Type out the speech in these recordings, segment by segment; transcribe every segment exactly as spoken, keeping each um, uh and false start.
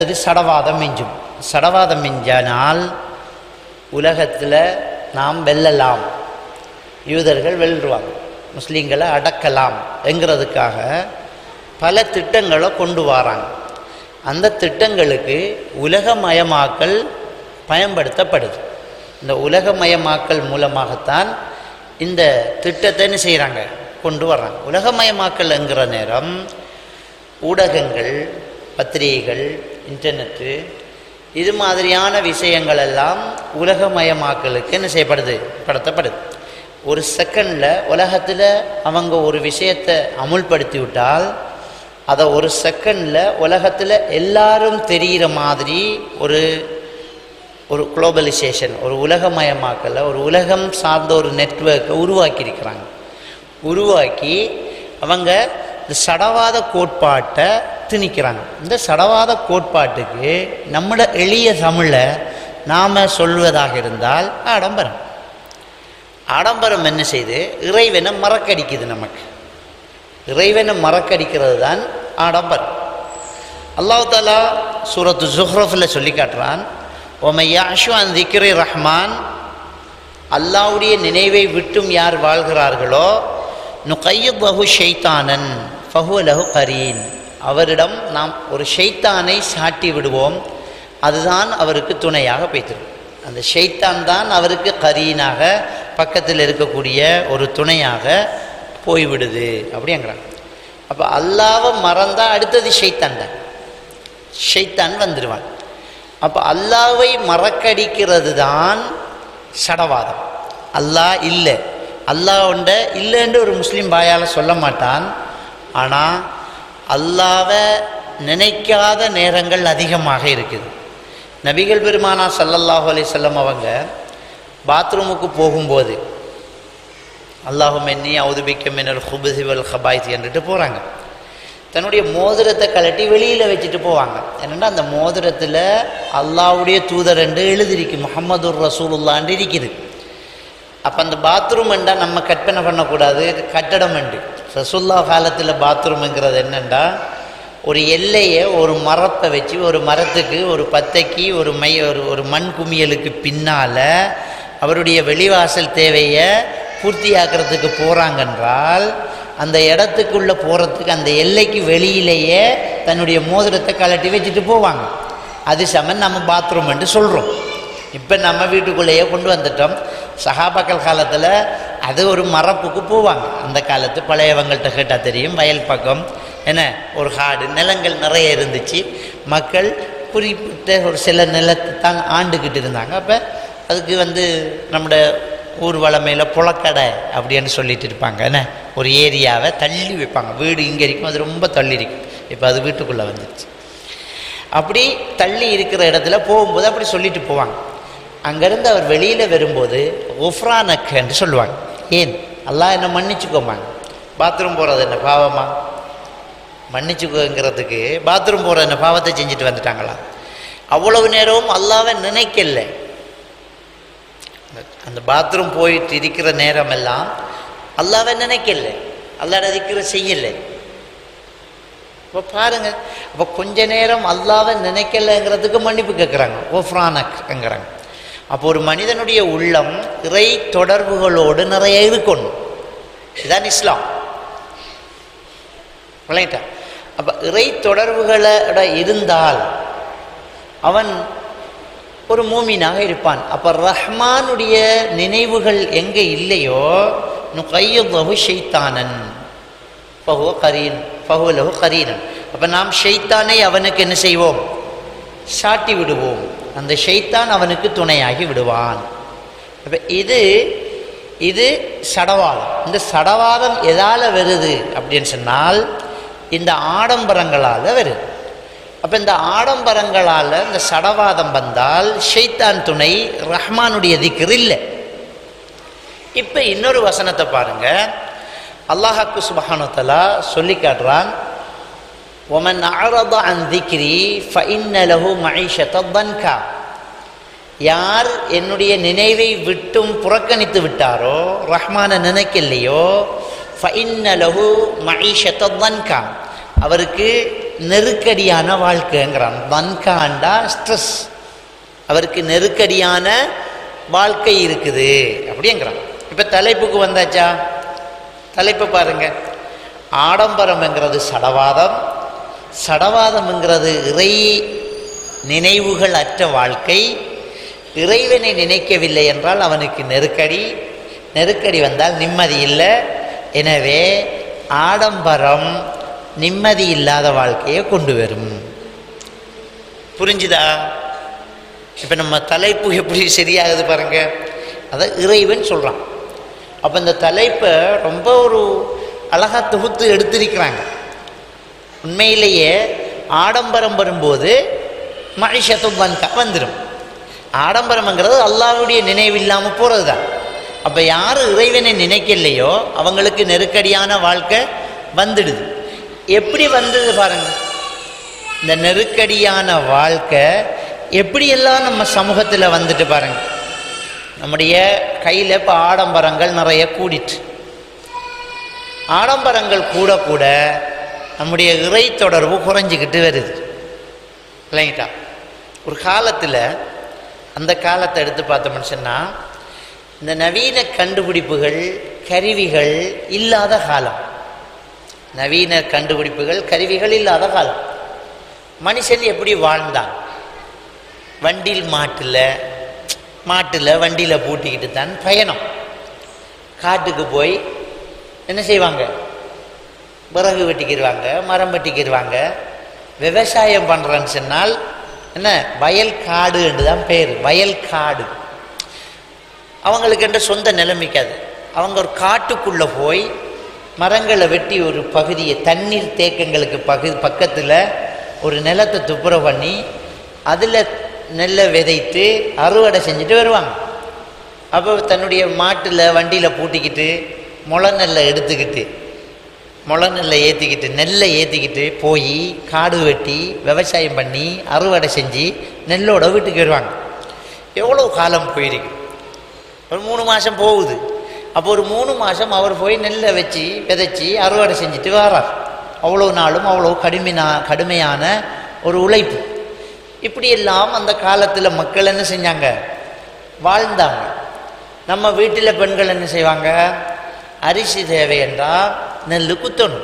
அது சடவாதம் மிஞ்சும். சடவாதம் மிஞ்சானால் உலகத்தில் நாம் வெல்லலாம், யூதர்கள் வெல்லுவாங்க, முஸ்லீம்களை அடக்கலாம் என்கிறதுக்காக பல திட்டங்களை கொண்டு வராங்க. அந்த திட்டங்களுக்கு உலகமயமாக்கல் பயன்படுத்தப்படுது. இந்த உலகமயமாக்கல் மூலமாகத்தான் இந்த திட்டத்தை என்ன செய்கிறாங்க, கொண்டு வர்றாங்க. உலகமயமாக்கல் என்கிற நேரம் ஊடகங்கள், பத்திரிகைகள், இன்டர்நெட்டு, இது மாதிரியான விஷயங்கள் எல்லாம் உலகமயமாக்கலுக்கு என்ன செய்யப்படுது, படுத்தப்படுது. ஒரு செகண்டில் உலகத்தில் அவங்க ஒரு விஷயத்தை அமுல்படுத்தி விட்டால் அதை ஒரு செகண்டில் உலகத்தில் எல்லாரும் தெரிகிற மாதிரி ஒரு ஒரு குளோபலைசேஷன், ஒரு உலகமயமாக்கலை, ஒரு உலகம் சார்ந்த ஒரு நெட்வொர்க்கை உருவாக்கியிருக்கிறாங்க. உருவாக்கி அவங்க இந்த சடவாத கோட்பாட்டை திணிக்கிறாங்க. இந்த சடவாத கோட்பாட்டுக்கு நம்மளோட எளிய தமிழை நாம் சொல்வதாக இருந்தால் ஆடம்பரம். ஆடம்பரம் என்ன செய்து இறைவனை மறக்கடிக்குது. நமக்கு இறைவனை மறக்கடிக்கிறது தான் ஆடம்பரம். அல்லாஹ் தஆலா சூரத்து ஸுஹ்ரஃபில் சொல்லி காட்டுறான், ஒமை யாஷு அன் திக்ரி ரஹ்மான், அல்லாஹ்வுடைய நினைவை விட்டும் யார் வாழ்கிறார்களோ, நுகையித் லஹு ஷைத்தானன் ஃபஹுவ லஹு கரீன், அவரிடம் நாம் ஒரு ஷைத்தானை சாட்டி விடுவோம், அதுதான் அவருக்கு துணையாக பேய்த்திரும். அந்த ஷைத்தான் தான் அவருக்கு கரீனாக, பக்கத்தில் இருக்கக்கூடிய ஒரு துணையாக போய்விடுது அப்படிங்கிறாங்க. அப்போ அல்லாவை மறந்தால் அடுத்தது ஷைத்தான் தான், ஷைத்தான் வந்துடுவான். அப்போ அல்லாவை மறக்கடிக்கிறது தான் சடவாதம். அல்லாஹ் இல்லை, அல்லாஹ் உண்ட இல்லைன்னு ஒரு முஸ்லீம் பாயால் சொல்ல மாட்டான். ஆனால் அல்லாவை நினைக்காத நேரங்கள் அதிகமாக இருக்குது. நபிகள் பெருமானா ஸல்லல்லாஹு அலைஹி வஸல்லம் அவங்க பாத்ரூமுக்கு போகும்போது அல்லாஹும்ம இன்னி அஊது பிக்க மினல் குபுஸி வல் கபாயிஸ் என்றுட்டு போகிறாங்க. தன்னுடைய மோதிரத்தை கலட்டி வெளியில் வச்சுட்டு போவாங்க. என்னென்னா அந்த மோதிரத்தில் அல்லாஹ்வுடைய தூதர் என்று எழுதிருக்கு, முஹம்மதுர் ரசூலுல்லாஹ் இருக்குது. அப்போ அந்த பாத்ரூம் என்றால் நம்ம கற்பனை பண்ணக்கூடாது, கட்டடம் என்று. ரசூலுல்லாஹ் காலத்தில் பாத்ரூம்ங்கிறது என்னென்னா ஒரு எல்லையை ஒரு மரத்தை வச்சு, ஒரு மரத்துக்கு ஒரு பத்தைக்கு ஒரு மை ஒரு ஒரு மண் குமியலுக்கு பின்னால் அவருடைய வெளிவாசல் தேவையை பூர்த்தியாக்கிறதுக்கு போகிறாங்கன்றால் அந்த இடத்துக்குள்ளே போகிறதுக்கு அந்த எல்லைக்கு வெளியிலேயே தன்னுடைய மோதிரத்தை கலட்டி வச்சுட்டு போவாங்க. அது சமன் நம்ம பாத்ரூம் என்று சொல்கிறோம். இப்போ நம்ம வீட்டுக்குள்ளேயே கொண்டு வந்துட்டோம். சஹாபாக்கள் காலத்தில் அது ஒரு மரப்புக்கு போவாங்க. அந்த காலத்து பழையவங்கள்ட்ட கேட்டால் தெரியும், வயல் பக்கம் என்ன ஒரு காடு நிலங்கள் நிறைய இருந்துச்சு. மக்கள் குறிப்பிட்ட ஒரு சில நிலத்தை தான் ஆண்டுக்கிட்டு இருந்தாங்க. அப்போ அதுக்கு வந்து நம்முடைய ஊர் வளமையில் புழக்கடை அப்படின்னு சொல்லிட்டு இருப்பாங்க. என்ன ஒரு ஏரியாவை தள்ளி வைப்பாங்க, வீடு இங்கே இருக்கும், அது ரொம்ப தள்ளி இருக்கும். இப்போ அது வீட்டுக்குள்ளே வந்துடுச்சு. அப்படி தள்ளி இருக்கிற இடத்துல போகும்போது அப்படி சொல்லிட்டு போவாங்க. அங்கேருந்து அவர் வெளியில் வரும்போது ஒஃப்ரானக் என்று சொல்லுவாங்க. ஏன் அல்லாஹ் என்ன மன்னிச்சுக்கோமாங்க, பாத்ரூம் போகிறது என்ன பாவமா, மன்னிச்சுக்கோங்கிறதுக்கு பாத்ரூம் போகிற என்ன பாவத்தை செஞ்சுட்டு வந்துட்டாங்களா? அவ்வளவு நேரமும் அல்லாஹ்வை நினைக்கல. அந்த பாத்ரூம் போயிட்டு இருக்கிற நேரமெல்லாம் அல்லாஹ்வை நினைக்கல, அல்லாஹ்வை திக்ர் செய்யலை. இப்போ பாருங்க, அப்போ கொஞ்ச நேரம் அல்லாஹ்வை நினைக்கலைங்கிறதுக்கு மன்னிப்பு கேட்குறாங்க, ஒஃப்ரானக்ங்கிறாங்க. அப்போ ஒரு மனிதனுடைய உள்ளம் இறை தொடர்புகளோடு நிறைய இருக்கணும். இதுதான் இஸ்லாம். விளையாட்டா? அப்போ இறை தொடர்புகளோட இருந்தால் அவன் ஒரு மூமினாக இருப்பான். அப்போ ரஹ்மானுடைய நினைவுகள் எங்கே இல்லையோ, நுகையித் லஹு ஷைத்தானன் ஃபஹுவ கரீன் ஃபஹுவ லஹு கரீனன். அப்போ நாம் ஷைத்தானை அவனுக்கு என்ன செய்வோம், சாட்டி விடுவோம். அந்த ஷைத்தான் அவனுக்கு துணையாகி விடுவான். அப்போ இது இது சடவாதம். இந்த சடவாதம் எதால் வருது அப்படின்னு சொன்னால் இந்த ஆடம்பரங்களால் வருது. அப்போ இந்த ஆடம்பரங்களால் இந்த சடவாதம் வந்தால் ஷைத்தான் துணை, ரஹ்மானுடைய திக்ர் இல்லை. இப்போ இன்னொரு வசனத்தை பாருங்க, அல்லாஹ்க்கு சுப்ஹானஹு வ தஆலா சொல்லி காட்டுறான், ஒமன் அஅரத அன் திக்ரி ஃபஇன்ன லஹு மஈஷத்தன் தன்கா, யார் என்னுடைய நினைவை விட்டும் புறக்கணித்து விட்டாரோ, ரஹ்மான நினைக்கலையோ, ஃபஇன்ன லஹு மஈஷத்தன் தன்கா, அவருக்கு நெருக்கடியான வாழ்க்கைங்கிறான். வன்காண்டா ஸ்ட்ரெஸ், அவருக்கு நெருக்கடியான வாழ்க்கை இருக்குது அப்படிங்கிறான். இப்போ தலைப்புக்கு வந்தாச்சா? தலைப்பு பாருங்க. ஆடம்பரம்ங்கிறது சடவாதம், சடவாதம்ங்கிறது இறை நினைவுகள் அற்ற வாழ்க்கை. இறைவனை நினைக்கவில்லை என்றால் அவனுக்கு நெருக்கடி, நெருக்கடி வந்தால் நிம்மதி இல்லை. எனவே ஆடம்பரம் நிம்மதி இல்லாத வாழ்க்கையை கொண்டு வரும். புரிஞ்சுதா? இப்போ நம்ம தலைப்பு எப்படி சரியாகுது பாருங்க. அதை இறைவன் சொல்கிறான். அப்போ இந்த தலைப்பை ரொம்ப ஒரு அழகாக தொகுத்து எடுத்திருக்கிறாங்க. உண்மையிலேயே ஆடம்பரம் வரும்போது மகிஷத்து வந்தா வந்துடும். ஆடம்பரம்ங்கிறது அல்லாஹ்வுடைய நினைவு இல்லாமல் போகிறது தான். அப்போ யார் இறைவனை நினைக்கலையோ அவங்களுக்கு நெருக்கடியான வாழ்க்கை வந்துடுது. எப்படி வந்தது பாருங்க. இந்த நெருக்கடியான வாழ்க்கை எப்படியெல்லாம் நம்ம சமூகத்தில் வந்துட்டு பாருங்க. நம்முடைய கையில் இப்போ ஆடம்பரங்கள் நிறைய கூடிட்டு, ஆடம்பரங்கள் கூட கூட நம்முடைய இறை தொடர்பு குறைஞ்சிக்கிட்டு வருது இல்லைங்களா? ஒரு காலத்தில், அந்த காலத்தை எடுத்து பார்த்தோம்னு சொன்னால், இந்த நவீன கண்டுபிடிப்புகள் கருவிகள் இல்லாத காலம், நவீன கண்டுபிடிப்புகள் கருவிகள் இல்லாத காலம். மனுஷன் எப்படி வாழ்ந்தான்? வண்டியில் மாட்டில் மாட்டில் வண்டியில் பூட்டிக்கிட்டு தான் பயணம். காட்டுக்கு போய் என்ன செய்வாங்க? விறகு வெட்டிக்கிடுவாங்க, மரம் வெட்டிக்கிடுவாங்க. விவசாயம் பண்ணுறேன்னு சொன்னால் என்ன, வயல் காடு என்று தான் பேர், வயல் காடு. அவங்களுக்கு என்ற சொந்த நிலைமைக்காது. அவங்க ஒரு காட்டுக்குள்ளே போய் மரங்களை வெட்டி ஒரு பகுதியை, தண்ணீர் தேக்கங்களுக்கு பகுதி பக்கத்தில் ஒரு நிலத்தை துப்புரவு பண்ணி அதில் நெல்லை விதைத்து அறுவடை செஞ்சுட்டு வருவாங்க. அப்போ தன்னுடைய மாட்டில் வண்டியில் பூட்டிக்கிட்டு முளை நெல்லை எடுத்துக்கிட்டு, முளை நெல்லை ஏற்றிக்கிட்டு, நெல்லை ஏற்றிக்கிட்டு போய் காடு வெட்டி விவசாயம் பண்ணி அறுவடை செஞ்சு நெல்லோட வீட்டுக்கு வருவாங்க. எவ்வளோ காலம் போயிருக்கு? ஒரு மூணு மாதம் போகுது. அப்போ ஒரு மூணு மாதம் அவர் போய் நெல்லை வச்சு விதைச்சி அறுவடை செஞ்சுட்டு வரார். அவ்வளோ நாளும் அவ்வளோ கடுமையா கடுமையான ஒரு உழைப்பு. இப்படியெல்லாம் அந்த காலத்தில் மக்கள் என்ன செஞ்சாங்க? வாழ்ந்தாங்க. நம்ம வீட்டில் பெண்கள் என்ன செய்வாங்க? அரிசி தேவை என்றால் நெல் குத்தணும்.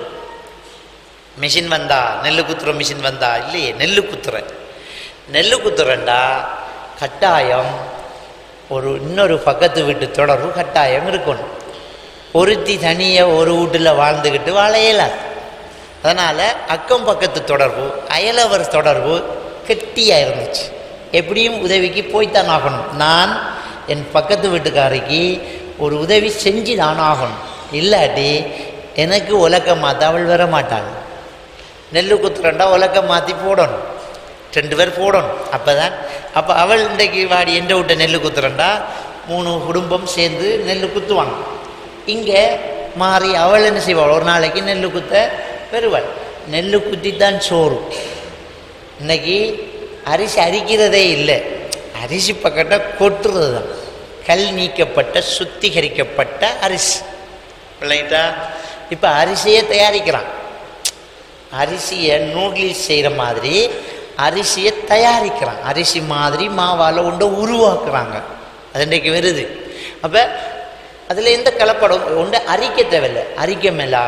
மிஷின் வந்தா நெல் குத்துற மிஷின் வந்தா இல்லையே, நெல் குத்துற நெல் குத்துறண்டா கட்டாயம் ஒரு இன்னொரு பக்கத்து வீட்டு தொடர்பு கட்டாயம் இருக்கணும். ஒருத்தி தனியை ஒரு வீட்டில் வாழ்ந்துக்கிட்டு வாழ இயலாது. அதனால் அக்கம் பக்கத்து தொடர்பு, அயலவர் தொடர்பு கெட்டியாக இருந்துச்சு. எப்படியும் உதவிக்கு போய்த்தான் ஆகணும். நான் என் பக்கத்து வீட்டுக்காரிக்கு ஒரு உதவி செஞ்சு தான் ஆகணும். இல்லாட்டி எனக்கு உலக்க மாற்ற அவள் வர மாட்டாள். நெல் குத்துறண்டா உலக்க மாற்றி போடணும், ரெண்டு பேர் போடணும். அப்போ தான் அப்போ அவள் இன்றைக்கு வாடி எந்த விட்ட நெல் குத்துறண்டா மூணு குடும்பம் சேர்ந்து நெல் குத்துவாங்க. இங்கே மாறி அவள் என்ன செய்வாள்? ஒரு நாளைக்கு நெல் குத்த பெறுவாள். நெல் குத்தி தான் சோறு. இன்னைக்கு அரிசி அரிக்கிறதே இல்லை, அரிசி பக்கட்ட கொட்டுறது தான். கல் நீக்கப்பட்ட சுத்திகரிக்கப்பட்ட அரிசி இல்லைட்டா? இப்போ அரிசியை தயாரிக்கிறான். அரிசியை நூடுல்ஸ் செய்கிற மாதிரி அரிசியை தயாரிக்கிறான். அரிசி மாதிரி மாவால் ஒன்றை உருவாக்குறாங்க. அது இன்றைக்கு வருது. அப்போ அதில் எந்த கலப்படம் ஒன்று அரிக்க தேவையில்லை. அரிக்க மேலா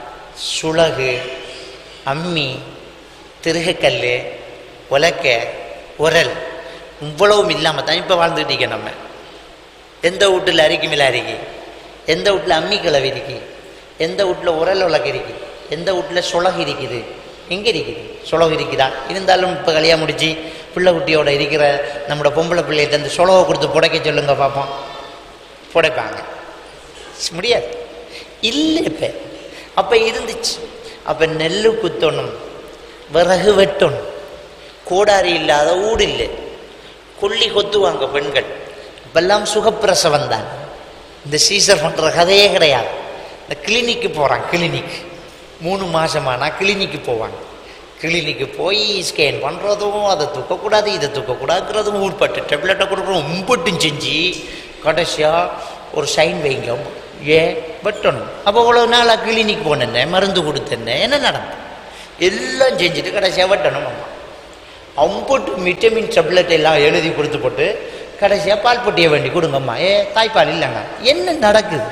சுளகு, அம்மி, திருகக்கல், உலக்க, உரல் இவ்வளவும் இல்லாமல் தான் இப்போ வாழ்ந்துக்கிட்டீங்க. நம்ம எந்த வீட்டில் அரிக்கு மேலே அரிக்கி, எந்த வீட்டில் அம்மி கிளவி இருக்கு, எந்த வீட்டில் உரல் உலக இருக்கு, எந்த வீட்டில் சுளகு இருக்குது, எங்கே இருக்குது? சுளகு இருக்குதா? இருந்தாலும் இப்போ கல்யாணம் முடிச்சு பிள்ளை குட்டியோட இருக்கிற நம்மளோட பொம்பளை பிள்ளைகிட்ட அந்த சுளவை கொடுத்து புடைக்க சொல்லுங்க பார்ப்போம். புடைப்பாங்க? முடியாது. இல்லை. இப்போ அப்போ இருந்துச்சு. அப்போ நெல் குத்தணும், விறகு வெட்டணும், கோடாரி இல்லாத ஊடு இல்லை, கொல்லி கொத்துவாங்க பெண்கள். இப்பெல்லாம் சுகப்பிரசவம் தான். இந்த சீசர் பண்ணுற கதையே கிடையாது. இந்த கிளினிக்கு போகிறான். கிளினிக் மூணு மாதமானா கிளினிக்கு போவாங்க. கிளினிக்கு போய் ஸ்கேன் பண்ணுறதும், அதை தூக்கக்கூடாது இதை தூக்கக்கூடாதுங்கிறதும், ஊட்பட்டு டெப்லெட்டை கொடுக்குறோம், உம்பட்டும் செஞ்சு கடைசியாக ஒரு சைன் வைங்க, ஏன் வெட்டணும். அப்போ இவ்வளோ நாளாக கிளினிக் போனேன்ன, மருந்து கொடுத்தேன்ன, என்ன நடந்தது? எல்லாம் செஞ்சுட்டு கடைசியாக வெட்டணும் அம்மா. அம்புட்டு விட்டமின் டேப்லெட் எல்லாம் எழுதி கொடுத்து போட்டு கடைசியாக பால் பொட்டியை வேண்டி கொடுங்கம்மா. ஏ தாய்ப்பால் இல்லைங்க. என்ன நடக்குது?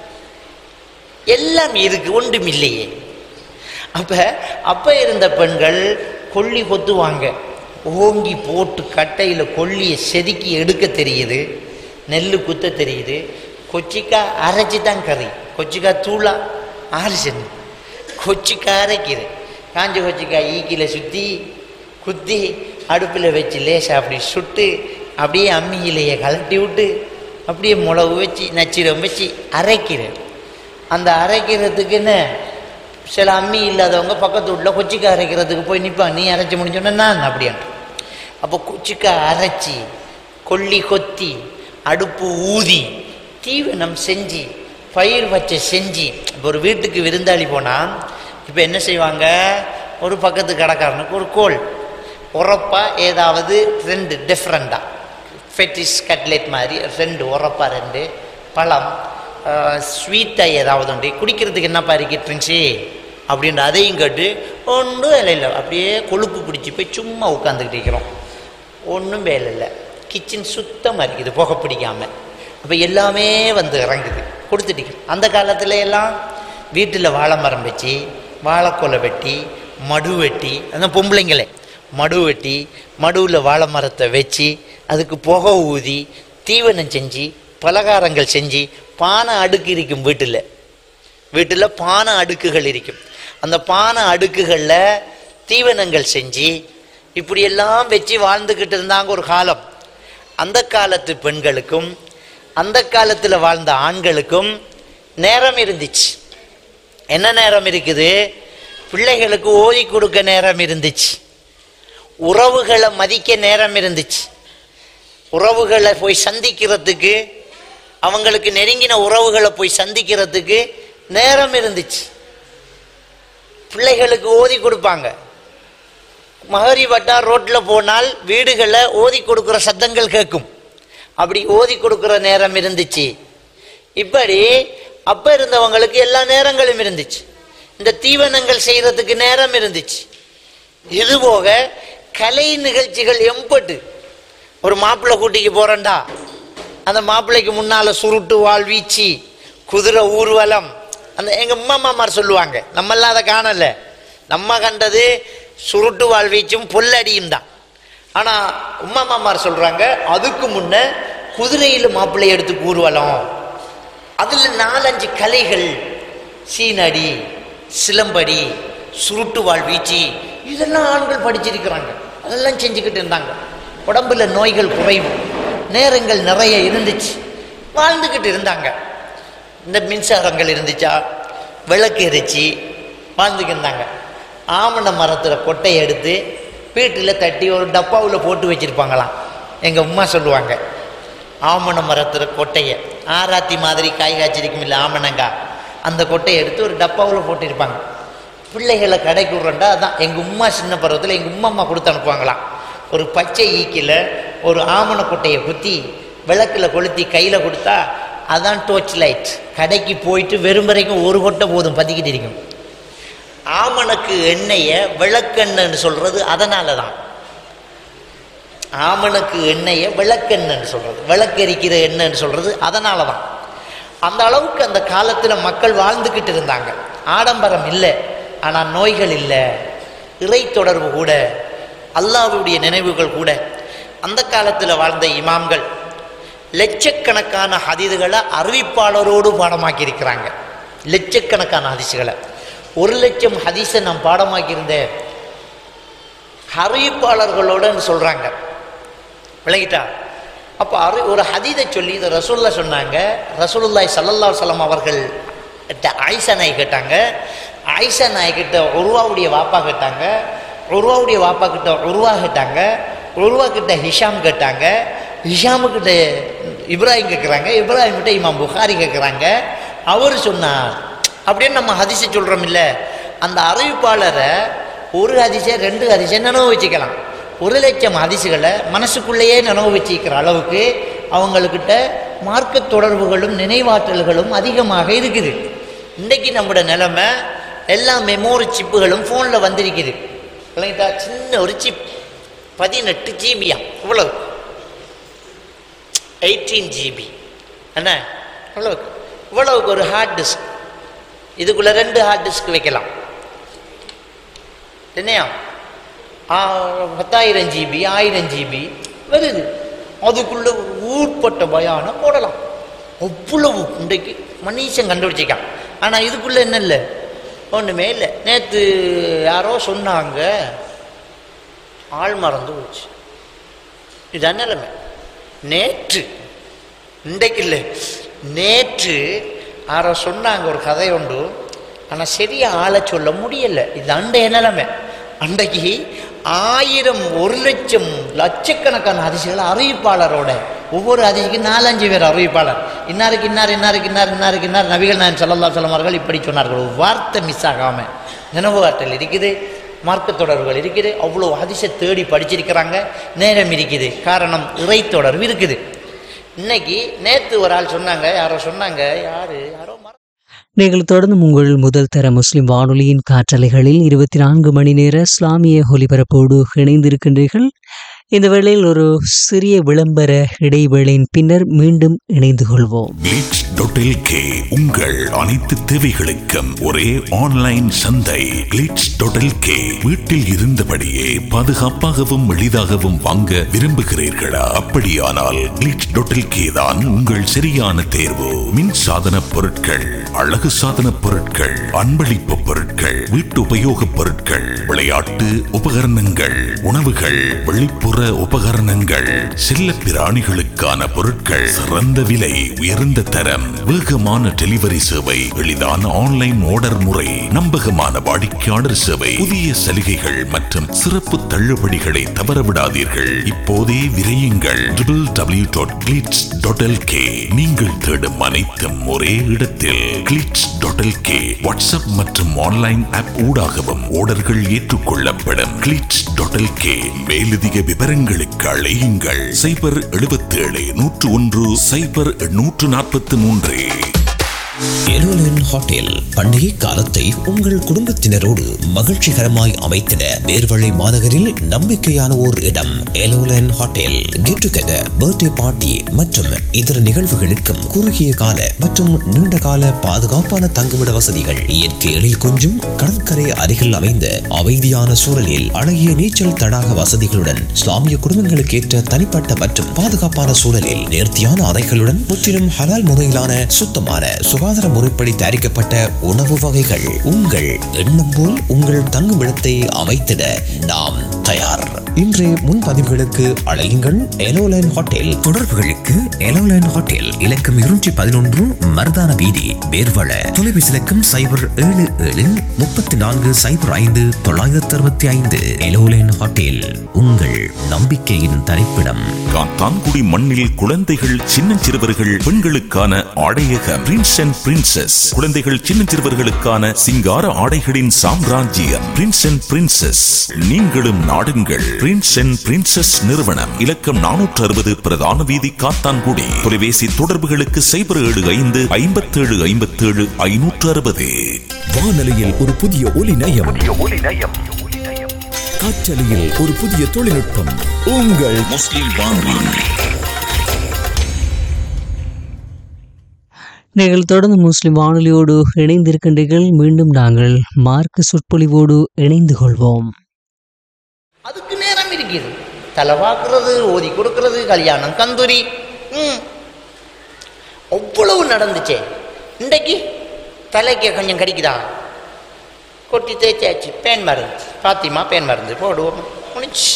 எல்லாம் இருக்கு, ஒன்றும் இல்லையே. அப்போ அப்போ இருந்த பெண்கள் கொல்லி கொத்துவாங்க, ஓங்கி போட்டு கட்டையில் கொல்லியை செதுக்கி எடுக்க தெரியுது, நெல் குத்த தெரியுது. கொச்சிக்காய் அரைச்சி தான் கறி, கொச்சிக்காய் தூளா அரைச்சது, கொச்சிக்காய் அரைக்கிது. காஞ்ச கொச்சிக்காய் ஈக்கில் சுற்றி குத்தி அடுப்பில் வச்சு லேசாக அப்படி சுட்டு அப்படியே அம்மியிலேயே கலட்டி விட்டு அப்படியே மிளகு வச்சு நச்சீரம் வச்சு அரைக்கிறேன். அந்த அரைக்கிறதுக்குன்னு சில அம்மி இல்லாதவங்க பக்கத்து வீட்டில் கொச்சிக்காய் அரைக்கிறதுக்கு போய் நிற்பாங்க. நீ அரைச்சி முடிஞ்சோன்னா நான் அப்படின்ட்டு. அப்போ கொச்சிக்காய் அரைச்சி கொல்லி கொத்தி அடுப்பு ஊதி தீவனம் செஞ்சு பயிர் வச்ச செஞ்சு இப்போ ஒரு வீட்டுக்கு விருந்தாளி போனால் இப்போ என்ன செய்வாங்க? ஒரு பக்கத்து கடைக்காரனுக்கு ஒரு கோல் உரப்பா ஏதாவது ரெண்டு டிஃப்ரெண்டாக ஃபெட்டிஸ் கட்லெட் மாதிரி ரெண்டு உரப்பா ரெண்டு பழம் ஸ்வீட்டாக ஏதாவது உண்டு, குடிக்கிறதுக்கு என்னப்பா இருக்கு ட்ரிங்க்ஸு அப்படின்ற அதையும் கேட்டு ஒன்றும் வேலை இல்லை. அப்படியே கொழுப்பு பிடிச்சி போய் சும்மா உட்காந்துக்கிட்டு இருக்கிறோம், ஒன்றும் வேலை இல்லை. கிச்சன் சுத்தமாக இருக்குது புகை பிடிக்காமல். அப்போ எல்லாமே வந்து இறங்குது கொடுத்துட்டு. அந்த காலத்தில் எல்லாம் வீட்டில் வாழை மரம் வச்சு வாழைக்கொலை வெட்டி மடு வெட்டி, அந்த பொம்பளைங்களே மடு வெட்டி மடுவில் வாழை மரத்தை வச்சு அதுக்கு புகை ஊதி தீவனம் செஞ்சு பலகாரங்கள் செஞ்சு பானை அடுக்கு இருக்கும். வீட்டில் வீட்டில் பானை அடுக்குகள் இருக்கும். அந்த பானை அடுக்குகளில் தீவனங்கள் செஞ்சு இப்படியெல்லாம் வச்சு வாழ்ந்துக்கிட்டு இருந்தாங்க ஒரு காலம். அந்த காலத்து பெண்களுக்கும் அந்த காலத்தில் வாழ்ந்த ஆண்களுக்கும் நேரம் இருந்துச்சு. என்ன நேரம் இருக்குது? பிள்ளைகளுக்கு ஓதி கொடுக்க நேரம் இருந்துச்சு, உறவுகளை மதிக்க நேரம் இருந்துச்சு, உறவுகளை போய் சந்திக்கிறதுக்கு, அவங்களுக்கு நெருங்கின உறவுகளை போய் சந்திக்கிறதுக்கு நேரம் இருந்துச்சு. பிள்ளைகளுக்கு ஓதி கொடுப்பாங்க. மகரி வட்டா ரோட்டில் போனால் வீடுகளை ஓதி கொடுக்குற சத்தங்கள் கேட்கும். அப்படி ஓதி கொடுக்குற நேரம் இருந்துச்சு. இப்படி அப்போ இருந்தவங்களுக்கு எல்லா நேரங்களும் இருந்துச்சு. இந்த தீவனங்கள் செய்கிறதுக்கு நேரம் இருந்துச்சு. இதுபோக கலை நிகழ்ச்சிகள் எம்பட்டு. ஒரு மாப்பிள்ளை கூட்டிக்கு போகிறேன்டா, அந்த மாப்பிள்ளைக்கு முன்னால் சுருட்டு வாள் வீச்சு குதிரை ஊர்வலம், அந்த எங்கள் அம்மா மாமார் சொல்லுவாங்க. நம்மெல்லாம் அதை காணலை. நம்ம கண்டது சுருட்டு வாள் வீச்சும் பொல்லடியும் தான். ஆனால் உம்மா மாமார் சொல்கிறாங்க அதுக்கு முன்ன குதிரையில் மாப்பிள்ளை எடுத்து ஊர்வலம், அதில் நாலஞ்சு கலைகள், சீனடி, சிலம்படி, சுருட்டு வாழ் வீச்சு, இதெல்லாம் ஆண்கள் படிச்சிருக்கிறாங்க. அதெல்லாம் செஞ்சுக்கிட்டு இருந்தாங்க. உடம்புல நோய்கள் குறைவு, நேரங்கள் நிறைய இருந்துச்சு, வாழ்ந்துக்கிட்டு இருந்தாங்க. இந்த மின்சாரங்கள் இருந்துச்சா, விளக்கு எரிச்சு வாழ்ந்துக்கிட்டு இருந்தாங்க. ஆமண மரத்தில் கொட்டையை எடுத்து வீட்டில் தட்டி ஒரு டப்பாவில் போட்டு வச்சுருப்பாங்களாம். எங்கள் அம்மா சொல்லுவாங்க, ஆமண மரத்தில் கொட்டையை ஆராத்தி மாதிரி காய் காய்ச்சிருக்கும் இல்லை ஆமணங்கா, அந்த கொட்டையை எடுத்து ஒரு டப்பாவில் போட்டிருப்பாங்க. பிள்ளைகளை கடைக்கு விட்றோண்டா அதான் எங்கள் உம்மா சின்ன பருவத்தில் எங்கள் உம்மா அம்மா கொடுத்து அனுப்புவாங்களாம். ஒரு பச்சை ஈக்கில் ஒரு ஆமண கொட்டையை குத்தி விளக்கில் கொளுத்தி கையில் கொடுத்தா அதான் டோர்ச் லைட். கடைக்கு போயிட்டு வெறும் வரைக்கும் ஒரு கொட்டை போதும், பற்றிக்கிட்டு இருக்கும். ஆமணக்கு எண்ணெயை விளக்கெண்ணன்னு சொல்கிறது அதனால தான். ஆமணக்கு எண்ணெயை விளக்கெண்ணன்னு சொல்கிறது, விளக்கெரிக்கிற எண்ணெய்ன்னு சொல்கிறது அதனால தான். அந்த அளவுக்கு அந்த காலத்தில் மக்கள் வாழ்ந்துக்கிட்டு இருந்தாங்க. ஆடம்பரம் இல்லை, ஆனால் நோய்கள் இல்லை, இறை தொடர்பு கூட, அல்லாஹ்வுடைய நினைவுகள் கூட. அந்த காலத்தில் வாழ்ந்த இமாம்கள் லட்சக்கணக்கான ஹதீதுகளை அறிவிப்பாளரோடு பாடமாக்கி இருக்கிறாங்க. லட்சக்கணக்கான ஹதீஸுகளை, ஒரு லட்சம் ஹதீஸை நான் பாடமாக்கியிருந்தேன் அறிவிப்பாளர்களோடன்னு சொல்கிறாங்க. விளங்கிட்டா? அப்போ அறி ஒரு ஹதீதை சொல்லி இதை ரசூல்லா சொன்னாங்க. ரசூலுல்லாஹி ஸல்லல்லாஹு அலைஹி வஸல்லம் அவர்கள் ஆயிஷா நாய் கேட்டாங்க. ஆயிஷா நாய் கிட்ட உருவாவுடைய வாப்பா கேட்டாங்க. உருவாவுடைய வாப்பா கிட்ட உருவா கேட்டாங்க. உருவா கிட்ட ஹிஷாம் கேட்டாங்க. ஹிஷாமுக்கிட்ட இப்ராஹிம் கேட்குறாங்க. இப்ராஹிம் கிட்ட இமாம் புகாரி கேட்குறாங்க. அவர் சொன்னார் அப்படின்னு நம்ம ஹதீஸை சொல்கிறோம் இல்லை. அந்த அறிவிப்பாளரை ஒரு ஹதீஸை ரெண்டு ஹதீஸை நினைவு வச்சுக்கலாம். ஒரு லட்சம் ஹதீஸுகளை மனசுக்குள்ளேயே நினைவு வச்சுக்கிற அளவுக்கு அவங்கக்கிட்ட மார்க்க தொடர்புகளும் நினைவாற்றல்களும் அதிகமாக இருக்குது. இன்றைக்கி நம்மளோட நிலைமை எல்லா மெமோரி சிப்புகளும் ஃபோனில் வந்திருக்குது. இல்லைங்களா? சின்ன ஒரு சிப் பதினெட்டு ஜிபியா, இவ்வளவு எயிட்டீன் ஜிபி என்ன, இவ்வளவுக்கு இவ்வளவுக்கு ஒரு ஹார்ட் டிஸ்க். இதுக்குள்ள ரெண்டு ஹார்ட் டிஸ்க் வைக்கலாம். என்னையா பத்தாயிரம் ஜிபி ஆயிரம் ஜிபி வருது. அதுக்குள்ள ஊட்பட்ட பயானம் போடலாம். அவ்வளவு இன்றைக்கு மனுஷன் கண்டுபிடிச்சிக்கான். ஆனால் இதுக்குள்ள என்ன இல்லை, ஒன்றுமே இல்லை. நேற்று யாரோ சொன்னாங்க, ஆள் மறந்து போச்சு. இதுதான் நிலைமை. நேற்று இன்றைக்கு இல்லை, நேற்று யாரோ சொன்னாங்க ஒரு கதை உண்டு. ஆனால் சரியா ஆளை சொல்ல முடியலை. இது அண்டைய நிலைமை. அன்றைக்கு ஆயிரம் ஒரு லட்சம் லட்சக்கணக்கான அதிசிகள் அறிவிப்பாளரோட, ஒவ்வொரு அதிசிக்கு நாலஞ்சு பேர் அறிவிப்பாளர். இன்னாருக்கு இன்னார் இன்னாருக்கு இன்னார் இன்னாருக்கு இன்னார் நபிகள் நாயகம் ஸல்லல்லாஹு அலைஹி வஸல்லம் அவர்கள் இப்படி சொன்னார்கள். ஒரு வார்த்தை மிஸ் ஆகாமல் நினைவு ஆற்றல் இருக்குது, மார்க்க தொடர்புகள் இருக்குது, அவ்வளோ ஹதீஸை தேடி படிச்சிருக்கிறாங்க, நேரம் இருக்குது. காரணம் இறை தொடர்பு இருக்குது. இன்னைக்கு நேற்று ஒரு ஆள் சொன்னாங்க, யாரோ சொன்னாங்க, யாரு யாரோ நீங்கள் தொடர்ந்து உங்கள் முதல் தர முஸ்லிம் வானொலியின் காற்றலைகளில் இருபத்தி நான்கு மணி நேர இஸ்லாமிய ஒலிபரப்போடு இணைந்திருக்கின்றீர்கள். இந்த வேளையில் ஒரு சிறிய விளம்பர இடைவேளையின் பின்னர் மீண்டும் இணைந்து கொள்வோம். கிளிட்ஸ் டாட் எல் கே உங்கள் அனைத்து தேவைகளுக்கும் ஒரே ஆன்லைன் சந்தை. கிளிட்ஸ் டாட் எல் கே வீட்டில் இருந்தபடியே பாதுகாப்பாகவும் எளிதாகவும் வாங்க விரும்புகிறீர்களா? அப்படியானால் கிளிட்ஸ் டாட் எல் கே தான் உங்கள் சரியான தேர்வு. மின் சாதன பொருட்கள், அழகு சாதன பொருட்கள், அன்பளிப்பு பொருட்கள், வீட்டு உபயோக பொருட்கள், விளையாட்டு உபகரணங்கள், உணவுகள், வெளிப்புற உபகரணங்கள், செல்ல பிராணிகளுக்கான பொருட்கள், சிறந்த விலை, உயர்ந்த தரம், வேகமான டெலிவரி சேவை, எளிதான ஆன்லைன் ஆர்டர் முறை, நம்பகமான வாடிக்கையாளர் சேவை, புதிய சலுகைகள் மற்றும் சிறப்பு தள்ளுபடிகளை தவறவிடாதீர்கள். இப்போதே விரையுங்கள். W W W dot glitz dot L K. நீங்கள் தேடும் அனைத்தும் ஒரே இடத்தில். Glitz dot L K WhatsApp மற்றும் ஆன்லைன் ஆப் ஊடாகவும் ஆர்டர்கள் ஏற்றுக்கொள்ளப்படும். Glitz dot L K. மேலதிக விவரங்களுக்கு அழையுங்கள் சைபர் எழுபத்தி ஏழு நூற்று ஒன்று சைபர் நூற்று நாற்பத்தி மூன்று. எலோலன் ஹோட்டல் பண்டிகை காலத்தை உங்கள் குடும்பத்தினரோடு மகிழ்ச்சிகரமாய் அமைத்திட பேர்வளை மாநகரில் நம்பிக்கையான ஓர் இடம். எலோலன் hotel get together, birthday party மற்றும் இதர நிகழ்வுகளுக்கும் குறுகிய கால மற்றும் நீண்ட கால பாதுகாப்பான தங்குமிட வசதிகள், இயற்கை எழில் கொஞ்சும் கடற்கரை அருகில் அமைந்த அமைதியான சூழலில் அழகிய நீச்சல் தடாக வசதிகளுடன், இஸ்லாமிய குடும்பங்களுக்கு ஏற்ற தனிப்பட்ட மற்றும் பாதுகாப்பான சூழலில் நேர்த்தியான அறைகளுடன், முற்றிலும் ஹலால் முறையிலான சுத்தமான சுகாதார முறைப்படி தயாரிக்கப்பட்ட உணவு வகைகள். உங்கள் எண்ணம் போல் உங்கள் தங்குமிடத்தை அமைத்திட நாம் தயார். இன்றைய முன்பதிவுகளுக்கு அழையுங்கள் எலோலைன் ஹோட்டல். தொடர்புகளுக்கு எலோலைன் ஹோட்டல் இலக்கம் இருநூற்றி பதினொன்று மருதான வீதி, பேர்வள. தொலைபேசி இலக்கம் சைபர் ஏழு ஏழு முப்பத்தி நான்கு சைபர் ஐந்து தொள்ளாயிரத்தி அறுபத்தி ஐந்து. எலோலைன் ஹோட்டல் உங்கள் நம்பிக்கையின் தரிப்பிடம். காத்தான்குடி மண்ணில் குழந்தைகள், சின்னஞ்சிறுவர்கள், பெண்களுக்கான ஆடையக பிரின்ஸ் அண்ட் பிரின்சஸ். குழந்தைகள், சின்னஞ்சிறுவர்களுக்கான சிங்கார ஆடைகளின் சாம்ராஜ்யம் பிரின்ஸ் அண்ட் பிரின்சஸ். நீங்களும் நாடுங்கள். பிரின்ஸ் அண்ட் பிரின்சஸ் நிறுவனம், இலக்கம் நானூற்று அறுபது பிரதான வீதி, காத்தான்குடி. தொலைபேசி தொடர்புகளுக்கு சைபர் ஏழு ஐந்து ஐம்பத்தி ஏழு ஐம்பத்தி ஏழு ஐநூற்று அறுபது. வானொலியில் ஒரு புதிய ஒலி நயம், காற்றலையில் ஒரு புதிய தொழில்நுட்பம். உங்கள் முஸ்லிம் வானொலி. நீங்கள் தொடர்ந்து முஸ்லிம் வானொலியோடு இணைந்திருக்கின்றீர்கள். மீண்டும் நாங்கள் மார்க்க சொற்பொழிவோடு இணைந்து கொள்வோம். அதுக்கு நேரம் இருக்குது. தலைவாக்குறது, ஓதி கொடுக்கறது, கல்யாணம், கந்தூரி, அவ்வளவு நடந்துச்சே. இன்றைக்கு தலைக்கு கொஞ்சம் கடிக்குதா, கொட்டி தேய்ச்சாச்சு, பேன் மருந்து, பாத்திமா பேன் மருந்து போடுவோம், முடிச்சு.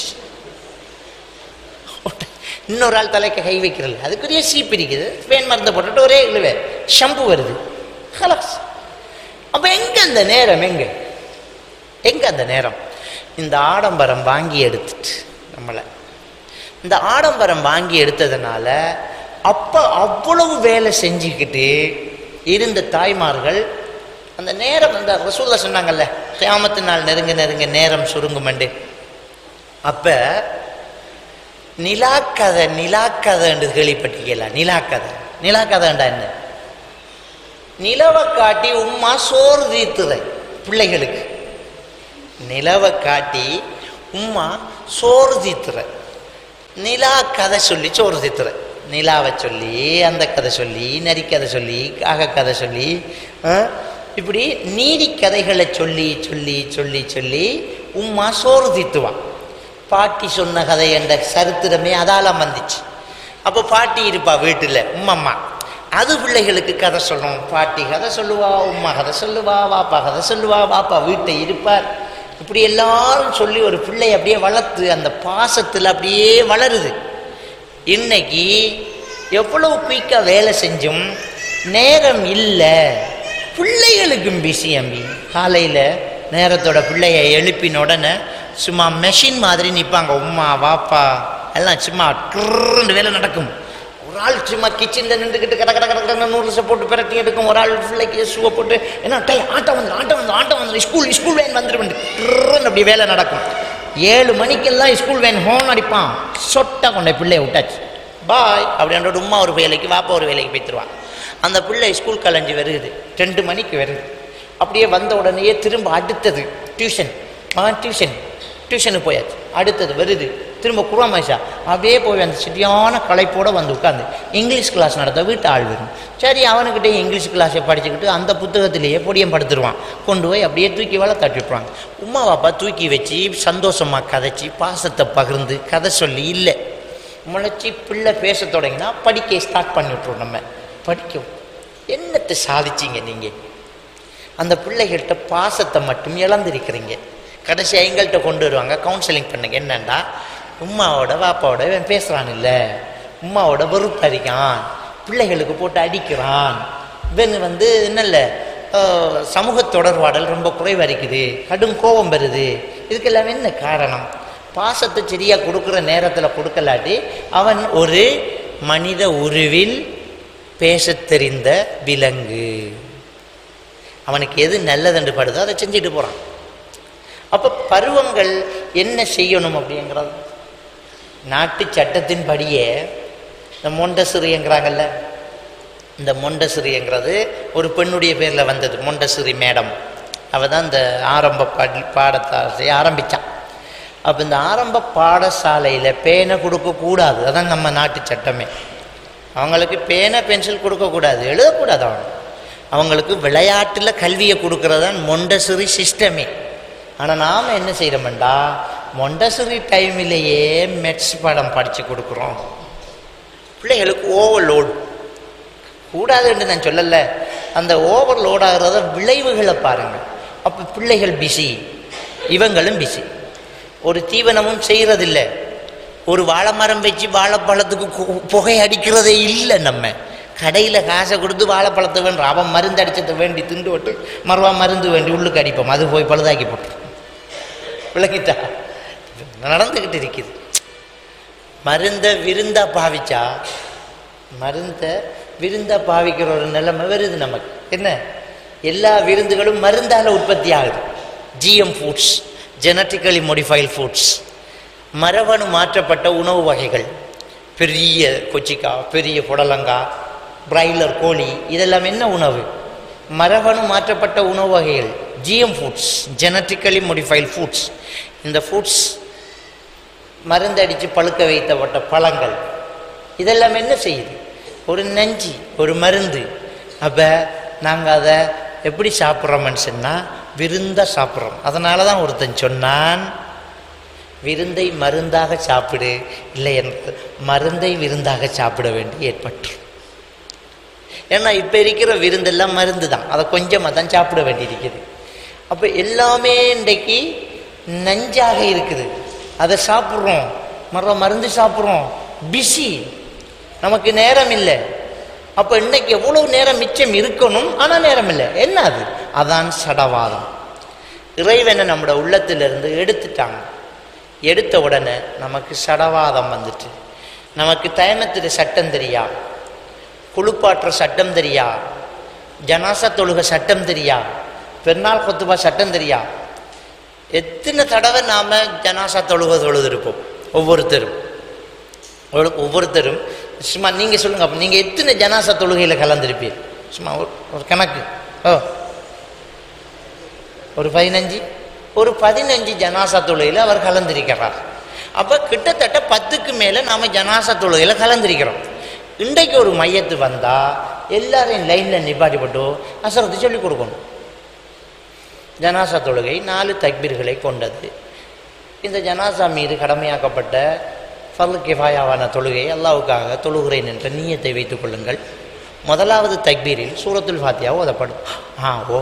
இன்னொரு ஆள் தலைக்கு கை வைக்கிறது, அதுக்குரிய சீப்பு இருக்குது, பேன் மருந்தை போட்டுட்டு ஒரே இழுவே ஷம்பு வருது, ஹலாஸ். அப்போ எங்கே அந்த நேரம்? எங்கே எங்கே அந்த நேரம்? இந்த ஆடம்பரம் வாங்கி எடுத்துட்டு நம்மளை இந்த ஆடம்பரம் வாங்கி எடுத்ததுனால அப்போ அவ்வளவு வேலை செஞ்சுக்கிட்டு இருந்த தாய்மார்கள் அந்த நேரம், அந்த ரசூலுல்லாஹ் சொன்னாங்கல்ல, கியாமத்து நாள் நெருங்க நெருங்க நேரம் சுருங்குமண்டு. அப்போ நிலாக்கதை நிலாக்கதைன்னு கேள்விப்பட்டிருக்கீங்களா? நிலாக்கதை நிலாக்கதைண்டா என்ன? நிலவை காட்டி உம்மா சோறு தீர்த்துறேன், பிள்ளைகளுக்கு நிலவை காட்டி உம்மா சோறு தீத்துற, நிலா கதை சொல்லி சோறு தீத்துற, நிலாவை சொல்லி அந்த கதை சொல்லி நரி கதை சொல்லி காக கதை சொல்லி இப்படி நீதி கதைகளை சொல்லி சொல்லி சொல்லி சொல்லி உம்மா சோறு தீத்துவான். பாட்டி சொன்ன கதை என்ற சரித்திரமே அதால வந்துச்சு. அப்போ பாட்டி இருப்பா வீட்டில் உம்மம்மா, அது பிள்ளைகளுக்கு கதை சொல்லணும். பாட்டி கதை சொல்லுவா, உம்மா கதை சொல்லுவா, வாப்பா கதை சொல்லுவா, வாப்பா வீட்டை இருப்பார். இப்படி எல்லாரும் சொல்லி ஒரு பிள்ளை அப்படியே வளர்த்து அந்த பாசத்தில் அப்படியே வளருது. இன்னைக்கு எவ்வளவு குயிக்காக வேலை செஞ்சும் நேரம் இல்லை, பிள்ளைகளுக்கும் பிஸி. அம்பி காலையில் நேரத்தோட பிள்ளைய எழுப்பின உடனே சும்மா மெஷின் மாதிரி நிற்பாங்க. உம்மா வாப்பா எல்லாம் சும்மா ட்ருன்னு வேலை நடக்கும். ஒரு ஆள் சும்மா கிச்சனில் நின்றுக்கிட்டு கட கட கட கடை நூறுஸை போட்டு பிரட்டி எடுக்கும். ஒரு ஆள் பிள்ளைக்கு ஷூவை போட்டு என்ன டை ஆட்டம் வந்து ஆட்டம் வந்து ஆட்டம் வந்து ஸ்கூல் ஸ்கூல் வேன் வந்துட்டு ட்ருன்னு அப்படி வேலை நடக்கும். ஏழு மணிக்கெல்லாம் ஸ்கூல் வேன் ஹோன் அடிப்பான். சொட்டை கொண்ட பிள்ளைய விட்டாச்சு பாய் அப்படின்ற உம்மா ஒரு வேலைக்கு வாப்பா ஒரு வேலைக்கு போய்த்துருவான். அந்த பிள்ளை ஸ்கூல் கலைஞ்சி வருது, ரெண்டு மணிக்கு வருது. அப்படியே வந்த உடனேயே திரும்ப அடுத்தது டியூஷன், டியூஷன் டியூஷனுக்கு போயாச்சு. அடுத்தது வருது திரும்ப குராமைஷா, அப்படியே போய் அந்த சரியான களைப்போடு வந்து உட்காந்து இங்கிலீஷ் கிளாஸ் நடத்த வீட்டு ஆள் வரும். சரி அவனுக்கிட்டே இங்கிலீஷ் கிளாஸை படிச்சுக்கிட்டு அந்த புத்தகத்திலேயே பொடியம் படுத்துருவான். கொண்டு போய் அப்படியே தூக்கி வேலை தட்டி விட்ருவாங்க. உம்மா பாப்பா தூக்கி வச்சு சந்தோஷமாக கதைச்சி பாசத்தை பகிர்ந்து கதை சொல்லி இல்லை முளைச்சி பிள்ளை பேச தொடங்கினா படிக்க ஸ்டார்ட் பண்ணி விட்ருவோம். நம்ம படிக்க என்னத்தை சாதிச்சிங்க நீங்கள்? அந்த பிள்ளைகள்கிட்ட பாசத்தை மட்டும் இழந்திருக்கிறீங்க. கடைசியாக எங்கள்கிட்ட கொண்டு வருவாங்க, கவுன்சிலிங் பண்ணுங்க. என்னண்டா உம்மாவோட வாப்பாவோட இவன் பேசுகிறான் இல்லை, உம்மாவோட வெறுப்பறிக்கான், பிள்ளைகளுக்கு போட்டு அடிக்கிறான், இவன் வந்து என்னல்ல சமூக தொடர்பாடல் ரொம்ப குறைவரிக்குது, கடும் கோபம் வருது. இதுக்கெல்லாம் என்ன காரணம்? பாசத்தை சரியாக கொடுக்குற நேரத்தில் கொடுக்கலாட்டி அவன் ஒரு மனித உருவில் பேச தெரிந்த விலங்கு. அவனுக்கு எது நல்லதென்று படுதோ அதை செஞ்சுட்டு போகிறான். அப்போ பருவங்கள் என்ன செய்யணும் அப்படிங்கிறது நாட்டு சட்டத்தின்படியே இந்த மொண்டசிறிங்கிறாங்கல்ல, இந்த மொண்டசிறிங்கிறது ஒரு பெண்ணுடைய பேரில் வந்தது. மொண்டசிறி மேடம் அவள் தான் இந்த ஆரம்ப படி பாடசாலையை ஆரம்பித்தான். அப்போ இந்த ஆரம்ப பாடசாலையில் பேனை கொடுக்கக்கூடாது, அதான் நம்ம நாட்டு சட்டமே. அவங்களுக்கு பேனை பென்சில் கொடுக்கக்கூடாது, எழுதக்கூடாது. அவங்க அவங்களுக்கு விளையாட்டில் கல்வியை கொடுக்கறது தான் மொண்டசிறி சிஸ்டமே. ஆனால் நாம் என்ன செய்கிறோம்டா மொண்டசிறி டைமிலேயே மெட்ஸ் படம் படித்து கொடுக்குறோம். பிள்ளைகளுக்கு ஓவர்லோடு கூடாதுன்னு நான் சொல்லலை, அந்த ஓவர்லோட் ஆகிறத விளைவுகளை பாருங்கள். அப்போ பிள்ளைகள் பிஸி, இவங்களும் பிஸி. ஒரு தீவனமும் செய்கிறதில்லை. ஒரு வாழை மரம் வச்சு வாழைப்பழத்துக்கு புகை அடிக்கிறதே இல்லை. நம்ம கடையில் காசை கொடுத்து வாழைப்பழத்தை வேண்டு அவன் மருந்து அடிச்சதை வேண்டி திண்டு விட்டு மறுவா மருந்து வேண்டி உள்ளுக்கு அடிப்போம். அது போய் பழுதாக்கி போட்டு விளக்கிட்டா நடந்துக்கிட்டு இருக்குது. மருந்தை விருந்தா பாவிச்சா மருந்தை விருந்தா பாவிக்கிற ஒரு நிலைமை வருது நமக்கு. என்ன எல்லா விருந்துகளும் மருந்தால் உற்பத்தி ஆகுது. GM foods, genetically modified foods, மரபணு மாற்றப்பட்ட உணவு வகைகள், பெரிய கொச்சிக்காய், பெரிய புடலங்காய், பிராய்லர் கோழி, இதெல்லாம் என்ன உணவு? மரபணு மாற்றப்பட்ட உணவு வகைகள், GM foods, genetically modified foods. இந்த ஃபுட்ஸ் மருந்தடித்து பழுக்க வைத்தப்பட்ட பழங்கள், இதெல்லாம் என்ன செய்யுது? ஒரு நஞ்சு, ஒரு மருந்து. அப்போ நாங்கள் அதை எப்படி சாப்பிட்றோம்னு சொன்னால் விருந்தாக சாப்பிட்றோம். அதனால தான் ஒருத்தன் சொன்னான், விருந்தை மருந்தாக சாப்பிடு, இல்லை என்று மருந்தை விருந்தாக சாப்பிட வேண்டி ஏற்பட்டு. ஏன்னா இப்போ இருக்கிற விருந்தெல்லாம் மருந்து தான், அதை கொஞ்சமாக தான் சாப்பிட வேண்டியிருக்குது. அப்போ எல்லாமே இன்றைக்கு நஞ்சாக இருக்குது, அதை சாப்பிட்றோம். மர மருந்து சாப்பிட்றோம், பிஸி, நமக்கு நேரம் இல்லை. அப்போ இன்னைக்கு எவ்வளோ நேரம் மிச்சம் இருக்கணும், ஆனால் நேரம் இல்லை. என்ன அது? அதான் சடவாதம். இறைவனை நம்மளோட உள்ளத்திலிருந்து எடுத்துட்டாங்க. எடுத்த உடனே நமக்கு சடவாதம் வந்துட்டு, நமக்கு தயமத்துடைய சட்டம் தெரியா, குளிப்பாற்ற சட்டம் தெரியா, ஜனாசா தொழுக சட்டம் தெரியா, பெருநாள் கொத்துபா சட்டம் தெரியா. எத்தனை தடவை நாம் ஜனாசா தொழுக தொழுதுருப்போம் ஒவ்வொருத்தரும் ஒவ்வொருத்தரும் சும்மா நீங்கள் சொல்லுங்கள், அப்போ நீங்கள் எத்தனை ஜனாசா தொழுகையில் கலந்துருப்பீர்? சும்மா ஒரு கணக்கு. ஓ ஒரு பதினஞ்சு ஒரு பதினஞ்சு ஜனாசா தொழுகையில் அவர் கலந்திருக்கிறார். அப்போ கிட்டத்தட்ட பத்துக்கு மேலே நாம் ஜனாசா தொழுகையில் கலந்திருக்கிறோம். இன்றைக்கு ஒரு மையத்து வந்தால் எல்லாரையும் லைனில் நிப்பாட்டிப்பட்டு அசரத்து சொல்லிக் கொடுக்கணும். ஜனாசா தொழுகை நாலு தக்பீர்களை கொண்டது. இந்த ஜனாசா மீது கடமையாக்கப்பட்ட ஃபர்லு கிஃபாயாவான தொழுகை அல்லாஹ்வுக்காக தொழுகிறேன் என்ற நியத்தை வைத்துக் கொள்ளுங்கள். முதலாவது தக்பீரில் சூரத்துல் ஃபாத்திஹா ஓதப்படும். ஆ ஓ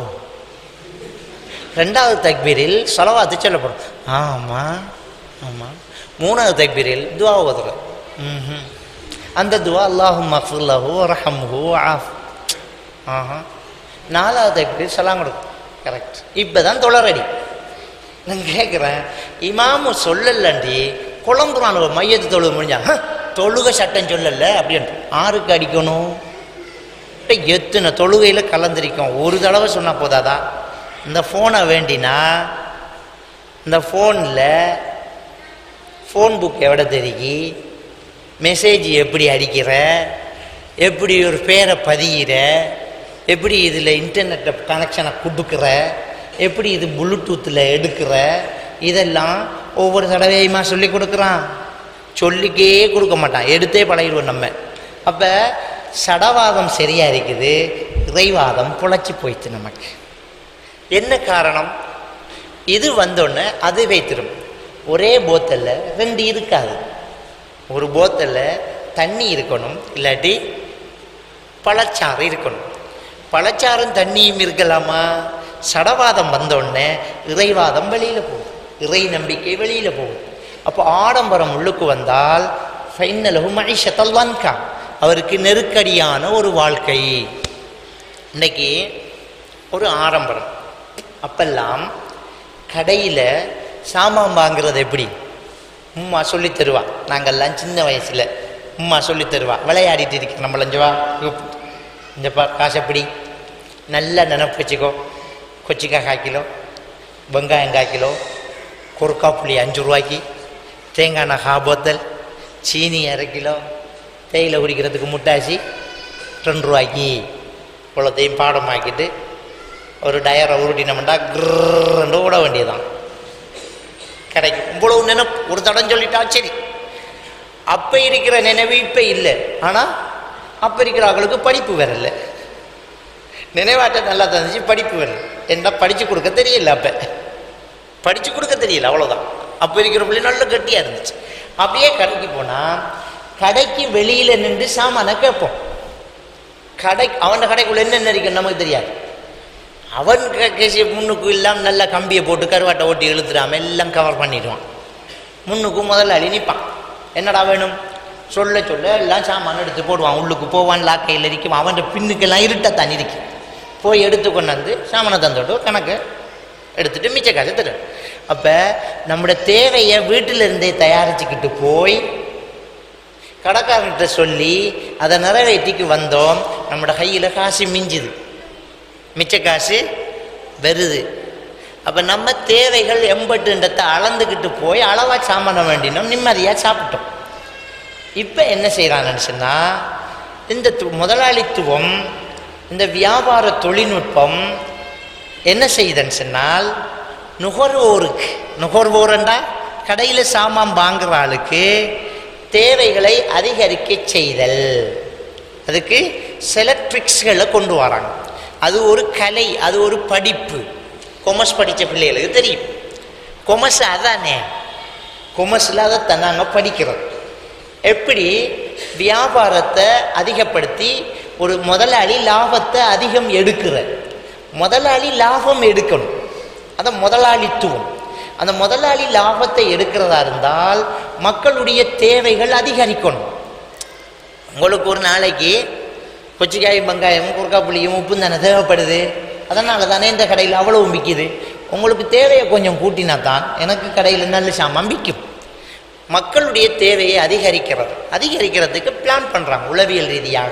ரெண்டாவது தக்பீரில் ஸலவாத்து சொல்லப்படும். ஆமாம் ஆமாம். மூணாவது தக்பீரில் துவா ஓதுறோம். ம் அந்த துவா அல்லாஹும் மஃபிர்லஹு ரஹம்ஹு ஆஃப். ஆஹா. நாலாவது தக்பீர் சலாம் கொடுக்கும். கரெக்ட். இப்போ தான் தொழறடி. நான் கேட்குறேன், இமாமு சொல்லலண்டி குழம்புறான் ஒரு மையத்து தொழுக முடிஞ்சா தொழுகை சட்டம் சொல்லலை அப்படின்ட்டு ஆறுக்கு அடிக்கணும். இப்போ எத்தனை தொழுகையில் கலந்திருக்கோம். ஒரு தடவை சொன்னால் போதாதா? இந்த ஃபோனை வேண்டினா இந்த ஃபோனில் ஃபோன் புக் எவ்வளோ தெரிக்கி மெசேஜ் எப்படி அடிக்கிற, எப்படி ஒரு பேரை பதிகிற, எப்படி இதில் இன்டர்நெட்டை கனெக்ஷனை கொடுக்குற, எப்படி இது ப்ளூடூத்தில் எடுக்கிற, இதெல்லாம் ஒவ்வொரு தடவையுமா சொல்லி கொடுக்குறான். சொல்லிக்கே கொடுக்க மாட்டான், எடுத்தே பழகிடுவோம் நம்ம. அப்போ சடவாதம் சரியாக இருக்குது, இறைவாதம் புழைச்சி போயிடுச்சு நமக்கு. என்ன காரணம்? இது வந்தோடனே அது வைத்திரும். ஒரே போத்தலில் ரெண்டு இருக்காது. ஒரு போத்தலில் தண்ணி இருக்கணும், இல்லாட்டி பழச்சாறு இருக்கணும். பழச்சாறும் தண்ணியும் இருக்கலாமா? சடவாதம் வந்தோடனே இறைவாதம் வெளியில் போகும், இறை நம்பிக்கை வெளியில் போகும். அப்போ ஆடம்பரம் உள்ளுக்கு வந்தால் ஃபைனலஹு மஈஷத்தல் வன்கா, அவருக்கு நெருக்கடியான ஒரு வாழ்க்கை. இன்னைக்கு ஒரு ஆடம்பரம். அப்பெல்லாம் கடையில் சாமான் வாங்குறது எப்படி? உம்மா சொல்லி தருவா. நாங்கள்லாம் சின்ன வயசில் உம்மா சொல்லி தருவா. விளையாடிட்டு இருக்க நம்மளஞ்சவா இந்தப்பா காசைப்பிடி, நல்லா நினப்பு வச்சுக்கோ. கொச்சிக்காய் கால் கிலோ, வெங்காயம் கால் கிலோ, கொறுக்கா புளி அஞ்சு ரூபாய்க்கு, தேங்காய் நகா போத்தல், சீனி அரை கிலோ, தேயிலை குடிக்கிறதுக்கு முட்டாசி ரெண்டு ரூபாய்க்கு, இவ்வளோத்தையும் பாடமாக்கிட்டு ஒரு டயரை உருட்டினோம்டா கிரண்டு ஓட வேண்டியதான் கிடைக்கும். இவ்வளவு நினைப்பு ஒரு தடம் சொல்லிட்டா சரி. அப்போ இருக்கிற நினைவு இப்போ இல்லை. ஆனால் அப்போ இருக்கிற அவங்களுக்கு படிப்பு வரல. நினைவாட்ட நல்லா தந்துச்சு, படிப்பு வரல. என்ன படித்து கொடுக்க தெரியல. அப்போ படித்து கொடுக்க தெரியல, அவ்வளோதான். அப்போ இருக்கிற பிள்ளை நல்ல கட்டியாக இருந்துச்சு. அப்படியே கடைக்கு போனால் கடைக்கு வெளியில் நின்று சாமானை கேட்போம். கடை அவன் கடைக்குள்ள என்னென்ன இருக்குன்னு நமக்கு தெரியாது. அவன் கேசி முன்னுக்கு இல்லாமல் நல்லா கம்பியை போட்டு கருவாட்டை ஓட்டி இழுத்துடாமல் எல்லாம் கவர் பண்ணிடுவான். முன்னுக்கு முதலாளி நிற்பான். என்னடா வேணும் சொல்ல சொல்ல எல்லாம் சாமான் எடுத்து போடுவான். உள்ளுக்கு போவான், லாக்கையில் இருக்கும். அவன் பின்னுக்கெல்லாம் இருட்டத்தான் இருக்கு. போய் எடுத்து கொண்டாந்து சாமானை தந்துட்டு கணக்கு எடுத்துட்டு மிச்ச காசு தரும். அப்போ நம்முடைய தேவையை வீட்டிலிருந்தே தயாரிச்சுக்கிட்டு போய் கடைக்காரன்கிட்ட சொல்லி அதை நிறைவேற்றிக்கு வந்தோம். நம்மளோட கையில் காசு மிஞ்சுது, மிச்ச காசு வருது. அப்போ நம்ம தேவைகள் எண்பட்டுன்றதை அளந்துக்கிட்டு போய் அளவாக சாமான வேண்டினோம், நிம்மதியாக சாப்பிட்டோம். இப்போ என்ன செய்கிறான்னு சொன்னால், இந்த முதலாளித்துவம், இந்த வியாபார தொழில்நுட்பம் என்ன செய்யுதுன்னு சொன்னால், நுகர்வோருக்கு, நுகர்வோரண்டா கடையில் சாமான் வாங்குற ஆளுக்கு தேவைகளை அதிகரிக்க செய்தல். அதுக்கு சில ட்ரிக்ஸ்களை கொண்டு வராங்க. அது ஒரு கலை, அது ஒரு படிப்பு. கொமர்ஸ் படித்த பிள்ளைகளுக்கு தெரியும். கொமர்ஸ் அதானே, கொமர்ஸில் அதை தன்னாங்க படிக்கிறோம். எப்படி வியாபாரத்தை அதிகப்படுத்தி ஒரு முதலாளி லாபத்தை அதிகம் எடுக்கிற, முதலாளி லாபம் எடுக்கணும், அதை முதலாளித்துவம். அந்த முதலாளி லாபத்தை எடுக்கிறதா இருந்தால் மக்களுடைய தேவைகள் அதிகரிக்கணும். உங்களுக்கு ஒரு நாளைக்கு கொச்சிக்காயும் வெங்காயமும் குறுக்காப்புளியும் உப்பும் தானே தேவைப்படுது. அதனால தானே இந்த கடையில் அவ்வளவு விற்கிது. உங்களுக்கு தேவையை கொஞ்சம் கூட்டினா தான் எனக்கு கடையில் நல்ல சாமான் விற்கும். மக்களுடைய தேவையை அதிகரிக்கிறது, அதிகரிக்கிறதுக்கு பிளான் பண்ணுறாங்க. உளவியல் ரீதியாக,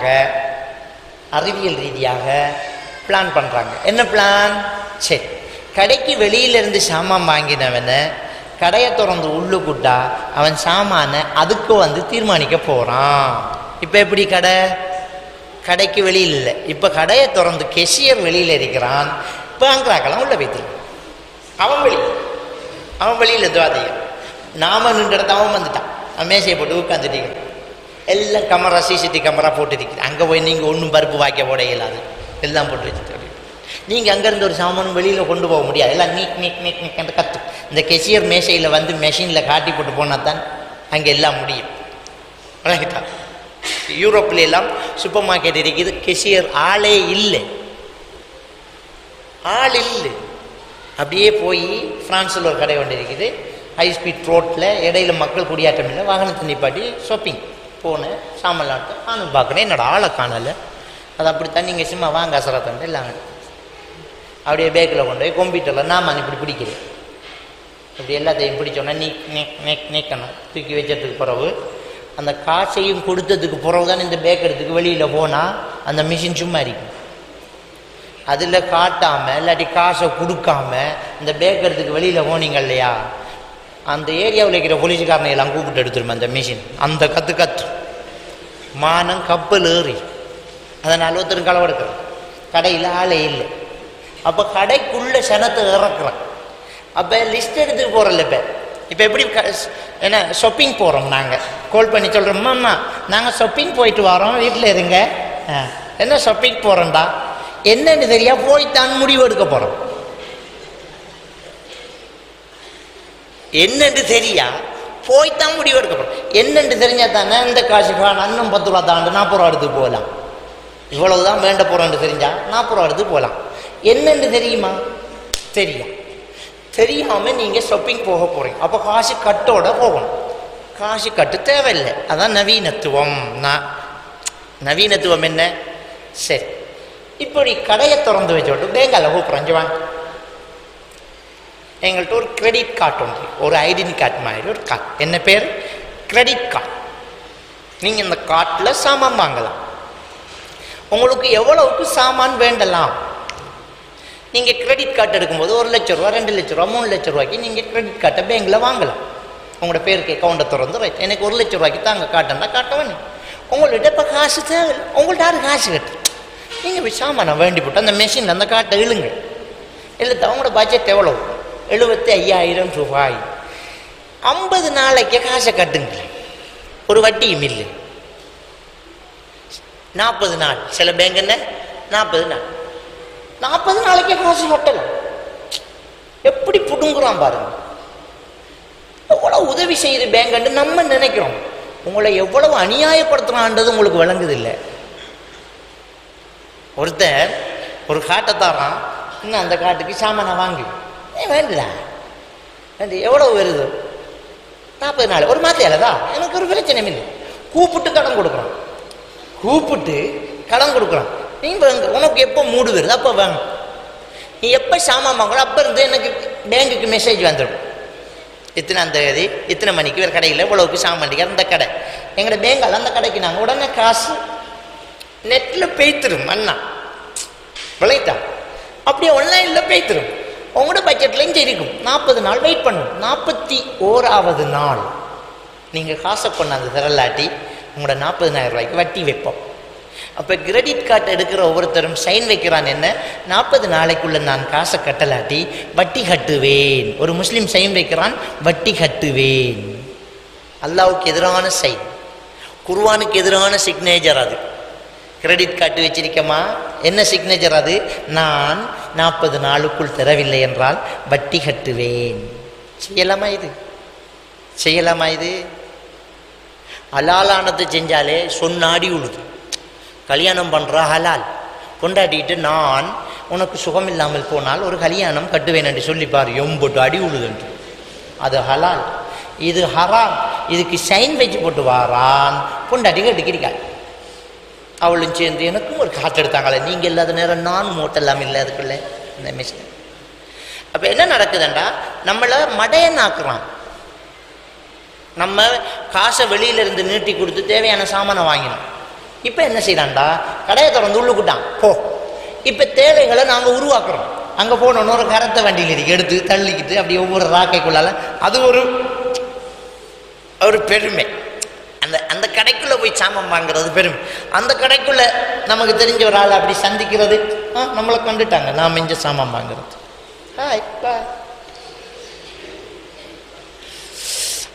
அறிவியல் ரீதியாக பிளான் பண்ணுறாங்க. என்ன பிளான்? சரி, கடைக்கு வெளியிலேருந்து சாமான் வாங்கினவனை கடையை திறந்து உள்ளுக்குட்டா அவன் சாமானை அதுக்கு வந்து தீர்மானிக்க போகிறான். இப்போ எப்படி கடை? கடைக்கு வெளியில் இல்லை, இப்போ கடையை திறந்து கெஷியர் வெளியில் இருக்கிறான். இப்போ அங்கராக்கெல்லாம் உள்ள வைத்திருக்கான். அவன் வெளி அவன் வெளியில் துவாதையும் நாம நின்றுடத்த அவன் வந்துட்டான். அவன் மேசையை போட்டு உட்காந்துட்டீங்க. எல்லாம் கேமரா சிசிடிவி கேமரா போட்டுருக்குது. அங்கே போய் நீங்கள் ஒன்றும் பருப்பு வாய்க்க போட இயலாது. எல்லாம் போட்டு வச்சுட்டு நீங்கள் அங்கேருந்து ஒரு சாமானும் வெளியில் கொண்டு போக முடியாது. எல்லாம் நீக் நீக் நீக் நீக் கற்று இந்த கெசியர் மேசையில் வந்து மெஷினில் காட்டி போட்டு போனால் தான் அங்கே எல்லாம் முடியும். ரைட்டா? யூரோப்பில் எல்லாம் சூப்பர் மார்க்கெட் இருக்குது, கெசியர் ஆளே இல்லை, ஆள் இல்லை. அப்படியே போய் ஃப்ரான்ஸில் ஒரு கடை ஒன்று இருக்குது, ஹை ஸ்பீட் ரோட்டில், இடையில மக்கள் குடியாட்டம் இல்லை, வாகனத்தை நிப்பாட்டி ஷாப்பிங் போனேன். சாமலாட்டு நானும் பார்க்குறேன், என்னோட ஆளை காணலை. அது அப்படித்தான். நீங்கள் சும்மா வாங்க அசரத்தண்டு இல்லாங்க அப்படியே பேக்கில் கொண்டு போய் கம்ப்யூட்டரில் நான் இப்படி பிடிக்கிறேன். இப்படி எல்லாத்தையும் பிடிச்சோன்னா நீக் நீக் நீக் நீக்கணும். தூக்கி வச்சதுக்கு பிறகு அந்த காசையும் கொடுத்ததுக்கு பிறகு தான் இந்த பேக் எடுத்துக்கு வெளியில் போனால் அந்த மிஷின் சும்மா இருக்கும். அதில் காட்டாமல் இல்லாட்டி காசை கொடுக்காம இந்த பேக் எடுத்துக்கு வெளியில் போனீங்க இல்லையா, அந்த ஏரியாவில் இருக்கிற போலீஸுக்காரனை எல்லாம் கூப்பிட்டு எடுத்துருமே அந்த மிஷின். அந்த கற்று கற்று மானம் கப்பல் ஏறி அதனால் ஒருத்தர் களவு எடுக்கிறேன். கடையில் ஆளே இல்லை. அப்போ கடைக்குள்ளே சனத்தை இறக்குறேன். அப்போ லிஸ்ட் எடுத்துட்டு போகிறோம்ல. இப்போ இப்போ எப்படி என்ன ஷாப்பிங் போகிறோம், நாங்கள் கால் பண்ணி சொல்கிறோம், அம்மா நாங்கள் ஷாப்பிங் போயிட்டு வரோம், வீட்டில் இருங்க. என்ன ஷாப்பிங் போகிறோம்டா, என்னன்னு தெரியா போய்த்தான் முடிவு எடுக்க போகிறோம். என்னென்று தெரியா போய்த்தான் முடிவு எடுக்க போகிறோம். என்னென்று தெரிஞ்சா தானே இந்த காசு காண இன்னும் பத்து ரூபா தாண்டு நாற்பது ரூபா எடுத்து போகலாம். இவ்வளவுதான் வேண்ட போகிறோன்னு தெரிஞ்சா நாற்பது ரூபா எடுத்து போகலாம். என்னென்று தெரியுமா, தெரியா தெரியாமல் நீங்கள் ஷாப்பிங் போக போகிறீங்க. அப்போ காசு கட்டோட போகணும். காசு கட்டு தேவையில்லை. அதான் நவீனத்துவம். நான் நவீனத்துவம் என்ன, சரி இப்படி கடையை திறந்து வச்சோட்டு பேங்கால கூப்பிட்றேன், வாங்க எங்கள்கிட்ட ஒரு கிரெடிட் கார்டு ஒன்று, ஒரு ஐடென்டி கார்டு மாதிரி ஒரு கார்டு. என்ன பேர், கிரெடிட் கார்டு. நீங்கள் இந்த கார்டில் சாமான் வாங்கலாம். உங்களுக்கு எவ்வளவுக்கு சாமான் வேண்டலாம். நீங்கள் கிரெடிட் கார்டு எடுக்கும்போது ஒரு லட்ச ரூபா, ரெண்டு லட்ச ரூபா, மூணு லட்ச ரூபாய்க்கு நீங்கள் கிரெடிட் கார்டை பேங்கில் வாங்கலாம். உங்களோட பேருக்கு அக்கௌண்ட்டை திறந்து ரைட் எனக்கு ஒரு லட்ச ரூபாய்க்கு தாங்க காட்டேன்னா காட்ட வேணும். உங்கள்கிட்ட இப்போ காசு தேவை, உங்கள்கிட்ட யாரும் காசு கட்டு நீங்கள் போய் சாமானை வேண்டி போட்டு அந்த மெஷின் அந்த காட்டை இழுங்க. இல்லை அவங்களோட பட்ஜெட் எவ்வளோ, எழுபத்தி ஐயாயிரம் ரூபாய். ஐம்பது நாளைக்கு காசை கட்டுங்களேன், ஒரு வட்டியும் இல்லை. நாற்பது நாள் சில பேங்க் என்ன நாற்பது நாள் நாற்பது நாளைக்கு காசு கட்டலாம். எப்படி புடுங்குறான் பாருங்க. எவ்வளவு உதவி செய்யுது பேங்க் நம்ம நினைக்கிறோம். உங்களை எவ்வளவு அநியாயப்படுத்துறான்றது உங்களுக்கு விளங்குது இல்லை. ஒருத்தர் ஒரு காட்டை தாரான், இன்னும் அந்த காட்டுக்கு சாமானை வாங்கி வேண்டுதா வேண்டி எவ்வளவு வருது, நாற்பது நாள் ஒரு மாத்தையாலதா, எனக்கு ஒரு பிரச்சனை இல்லை. கூப்பிட்டு கடன் கொடுக்குறான், கூப்பிட்டு கடன் கொடுக்குறான். நீ வாங்க, உனக்கு எப்போ மூடு வருது அப்போ வாங்க. நீ எப்போ சாமான் வாங்கலாம் அப்போ இருந்து எனக்கு பேங்குக்கு மெசேஜ் வந்துடும். இத்தனை தேதி இத்தனை மணிக்கு வேறு கடையில் இவ்வளவுக்கு சாமான் அந்த கடை எங்களோட பேங்கால் அந்த கடைக்கு நாங்கள் உடனே காசு நெட்டில் பேய்த்திரும். அண்ணா விளைத்தா அப்படியே ஆன்லைனில் பேய்த்திரும். உங்களோட பட்ஜெட்லையும் இருக்கும். நாற்பது நாள் வெயிட் பண்ணும். நாற்பத்தி ஓராவது நாள் நீங்கள் காசை கொண்டாந்து தரலாட்டி உங்களோட நாற்பதினாயிரம் ரூபாய்க்கு வட்டி வைப்போம். அப்போ கிரெடிட் கார்டு எடுக்கிற ஒவ்வொருத்தரும் சைன் வைக்கிறான், என்ன நாற்பது நாளைக்குள்ள நான் காசை கட்டலாட்டி வட்டி கட்டுவேன். ஒரு முஸ்லீம் சைன் வைக்கிறான், வட்டி கட்டுவேன். அல்லாவுக்கு எதிரான சைன், குர்ஆனுக்கு எதிரான சிக்னேச்சர். அது கிரெடிட் கார்டு வச்சிருக்கமா, என்ன சிக்னேச்சர் அது, நான் நாற்பது நாளுக்குள் தரவில்லை என்றால் வட்டி கட்டுவேன். செய்யலாமா இது, செய்யலாமா இது? ஹலாலானது செஞ்சாலே சொன்னாடி உழுது. கல்யாணம் பண்ணுற ஹலால் கொண்டாடிட்டு நான் உனக்கு சுகம் இல்லாமல் போனால் ஒரு கல்யாணம் கட்டுவேன் என்று சொல்லிப்பார், எம்பொட்டு அடி உழுதுன்று. அது ஹலால். இது ஹராம். இதுக்கு சைன் வச்சு போட்டு வாரான், பொண்டாடி கட்டுக்கிறாள். அவளும் சேர்ந்து எனக்கும் ஒரு காற்று எடுத்தாங்களே, நீங்கள் இல்லாத நேரம் நான் மூட்டெல்லாம் இல்லை அதுக்குள்ளே இந்த மிஷின். அப்போ என்ன நடக்குதுண்டா, நம்மளை மடையனாக்குறான். நம்ம காசை வெளியிலிருந்து நீட்டி கொடுத்து தேவையான சாமானை வாங்கினோம். இப்போ என்ன செய்யறான்டா, கடையை திறந்து உள்ளுக்கிட்டான் போ. இப்போ தேவைகளை நாங்கள் உருவாக்குறோம். அங்கே போனோன்னு ஒரு கரத்தை வண்டியில் இருக்கு, எடுத்து தள்ளிக்கிட்டு அப்படியே ஒவ்வொரு ராக்கைக்குள்ளால அது ஒரு ஒரு பெருமை. அந்த அந்த கடைக்குள்ளே போய் சாமான் வாங்குறது பெருமை. அந்த கடைக்குள்ளே நமக்கு தெரிஞ்ச ஒரு ஆள் அப்படி சந்திக்கிறது, ஆ நம்மளை கண்டுட்டாங்க, நாம் இங்கே சாமான் வாங்குறது. ஆ இப்போ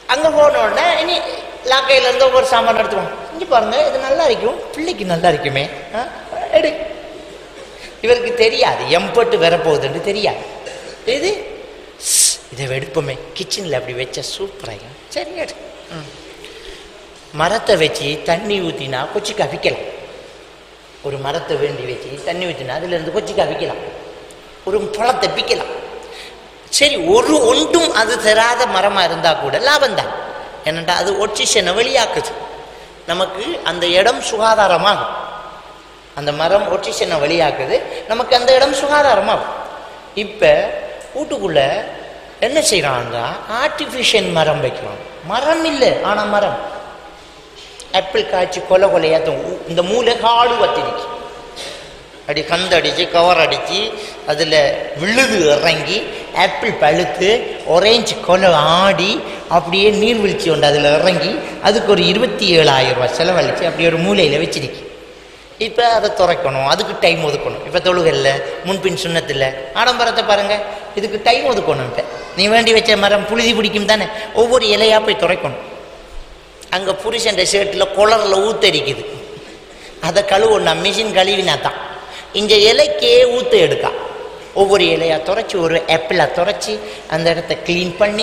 அங்கே போன உடனே இனி லாக்கையிலேருந்து ஒவ்வொரு சாமான் எடுத்துவோம். இங்கே பாருங்க, இது நல்லா இருக்கும், பிள்ளைக்கு நல்லா இருக்குமே, எடு. இவருக்கு தெரியாது எம்பட்டு வரப்போகுதுன்னு தெரியாது. இது இதை எடுப்போமே, கிச்சனில் அப்படி வச்ச சூப்பராக, சரி எடு. மரத்தை வச்சு தண்ணி ஊற்றினா கொச்சிக்கு அவிக்கலாம். ஒரு மரத்தை வேண்டி வச்சு தண்ணி ஊற்றினா அதுலேருந்து கொச்சிக்கு அவிக்கலாம், ஒரு பழத்தை பிக்கலாம். சரி, ஒரு ஒன்றும் அது தராத மரமாக இருந்தால் கூட லாபம்தான். ஏனென்றா அது ஒட்சிஷனை வெளியாக்குது, நமக்கு அந்த இடம் சுகாதாரமாகும். அந்த மரம் ஒட்சிஷனை வெளியாக்குது, நமக்கு அந்த இடம் சுகாதாரமாகும். இப்போ வீட்டுக்குள்ளே என்ன செய்கிறாங்க, ஆர்டிஃபிஷியல் மரம் வைக்கிறாங்க. மரம் இல்லை, ஆனால் மரம். ஆப்பிள் காய்ச்சி கொலை கொலையாத்தும் இந்த மூளை காடு வத்திருக்கு, அப்படி கந்தடிச்சு கவர் அடித்து அதில் விழுது இறங்கி ஆப்பிள் பழுத்து ஒரேஞ்சு கொலை ஆடி அப்படியே நீர்வீழ்ச்சி உண்டு அதில் இறங்கி அதுக்கு ஒரு இருபத்தி ஏழாயிரம் ரூபாய் செலவழித்து அப்படி ஒரு மூலையில் வச்சிருக்கு. இப்போ அதை துறைக்கணும், அதுக்கு டைம் ஒதுக்கணும். இப்போ தொழுகல்ல முன்பின் சுண்ணத்தில் ஆடம்பரத்தை பாருங்கள், இதுக்கு டைம் ஒதுக்கணும். இப்போ நீ வேண்டி வச்ச மரம் புழுதி பிடிக்கும் தானே, ஒவ்வொரு இலையாக போய் துறைக்கணும். அங்கே புருஷன் ஷர்ட்டில் குளரில் ஊத்தடிக்குது, அதை கழுவுனா மிஷின் கழுவினா தான். இந்த இலைக்கே ஊற்று எடுக்கா, ஒவ்வொரு இலையாக துறைச்சி ஒரு ஆப்பிளாக துறைச்சி அந்த இடத்த க்ளீன் பண்ணி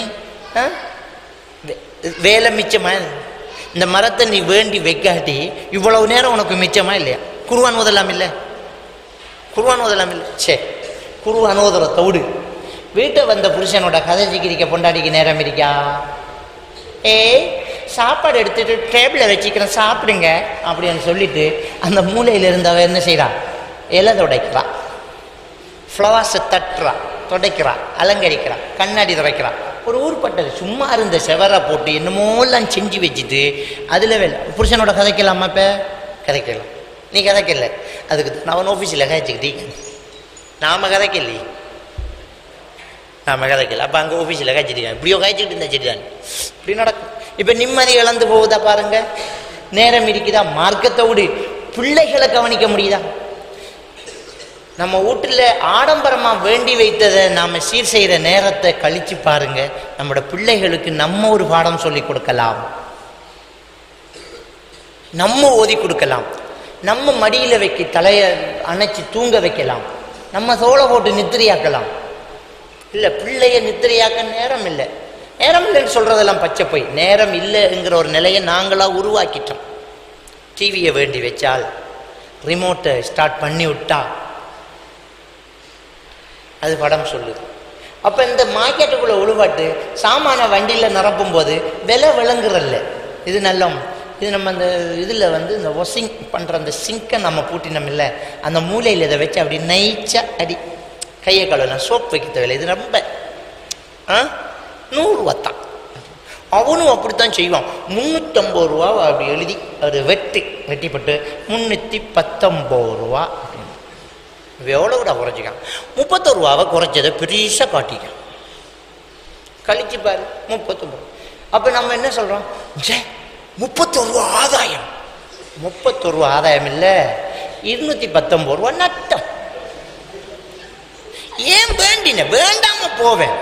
வேலை மிச்சமா. இந்த மரத்தை நீ வேண்டி வைக்காட்டி இவ்வளவு நேரம் உனக்கு மிச்சமா இல்லையா? குர்ஆன் ஓதலாம் இல்லை, குர்ஆன் ஓதலாம் இல்லை. சரி, குர்ஆன் ஓதுறத விடு. வீட்டை வந்த புருஷனோட கதை சிக்கிரிக்க பொண்டாடிக்கு நேரம் இருக்கா? ஏ சாப்பாடு எடுத்துட்டு டேபிளில் வச்சுக்கிறேன் சாப்பிடுங்க அப்படின்னு சொல்லிட்டு அந்த மூலையில் இருந்தவ என்ன செய்கிறா, இலை துடைக்கிறா, ஃப்ளவர்ஸை தட்டுறா, துடைக்கிறா, அலங்கரிக்கிறா, கண்ணாடி துடைக்கிறா. ஒரு ஊர்பட்டது சும்மா இருந்த செவரை போட்டு என்னமோலாம் செஞ்சு வச்சுட்டு அதில் வேலை. புருஷனோட கதைக்கலாமா? இப்போ கதைக்கலாம். நீ கதைக்கல, அதுக்கு நான் அவன் ஆஃபீஸில் கதைச்சிக்கிட்டீங்க, நாம் கதைக்கலையே, நாம் கதைக்கல. அப்போ அங்கே ஆஃபீஸில் காய்ச்சிட்டு இப்படியோ காய்ச்சிட்டு இருந்தா சரி தான், இப்படி நடக்கும். இப்போ நிம்மதி இழந்து போகுதா பாருங்க. நேரம் இருக்குதா? மார்க்கத்தை விடு, பிள்ளைகளை கவனிக்க முடியுதா? நம்ம வீட்டில் ஆடம்பரமாக வேண்டி வைத்ததை நாம் சீர் செய்கிற நேரத்தை கழித்து பாருங்க. நம்மளோட பிள்ளைகளுக்கு நம்ம ஒரு பாடம் சொல்லி கொடுக்கலாம், நம்ம ஓதி கொடுக்கலாம், நம்ம மடியில் வைக்க தலையை அணைச்சி தூங்க வைக்கலாம், நம்ம தோலை போட்டு நித்திரையாக்கலாம். இல்லை, பிள்ளைய நித்திரையாக்க நேரம் இல்லை. நேரம் இல்லைன்னு சொல்கிறதெல்லாம் பச்சை போய், நேரம் இல்லைங்கிற ஒரு நிலையை நாங்களாக உருவாக்கிட்டோம். டிவியை வேண்டி வச்சால் ரிமோட்டை ஸ்டார்ட் பண்ணி விட்டா அது படம் சொல்லுது. அப்போ இந்த மார்க்கெட்டுக்குள்ளே உழுவாட்டு சாமான வண்டியில் நிரப்பும் போது விலை விளங்குறல்ல. இது நல்ல இது நம்ம அந்த இதில் வந்து இந்த வாஷிங் பண்ணுற அந்த சிங்கை நம்ம பூட்டினோம் இல்லை, அந்த மூலையில் இதை வச்சு அப்படி நைச்சா அடி கையை கழுவலாம், சோப் வைக்க தேவையில்லை. இது ரொம்ப ஆ நூறுரூவாத்தான். அவனும் அப்படித்தான் செய்வான். முந்நூற்றம்பது ரூபா அப்படி எழுதி ஒரு வெட்டி வெட்டிப்பட்டு முந்நூற்றி பத்தொம்பது ரூபா அப்படின்னு எவ்வளோ கூட குறைச்சிக்கான். முப்பத்தொரு ரூபாவை குறைச்சதை பெருசாக காட்டிக்கான். கழிச்சு பாரு முப்பத்தொம்பது. அப்போ நம்ம என்ன சொல்கிறோம், ஜே முப்பத்தொரு ரூபா ஆதாயம். முப்பத்தொரு ரூபா ஆதாயம் இல்லை, இருநூற்றி பத்தொம்பது ரூபா நட்டம். ஏன் வேண்டின வேண்டாம போவேன்.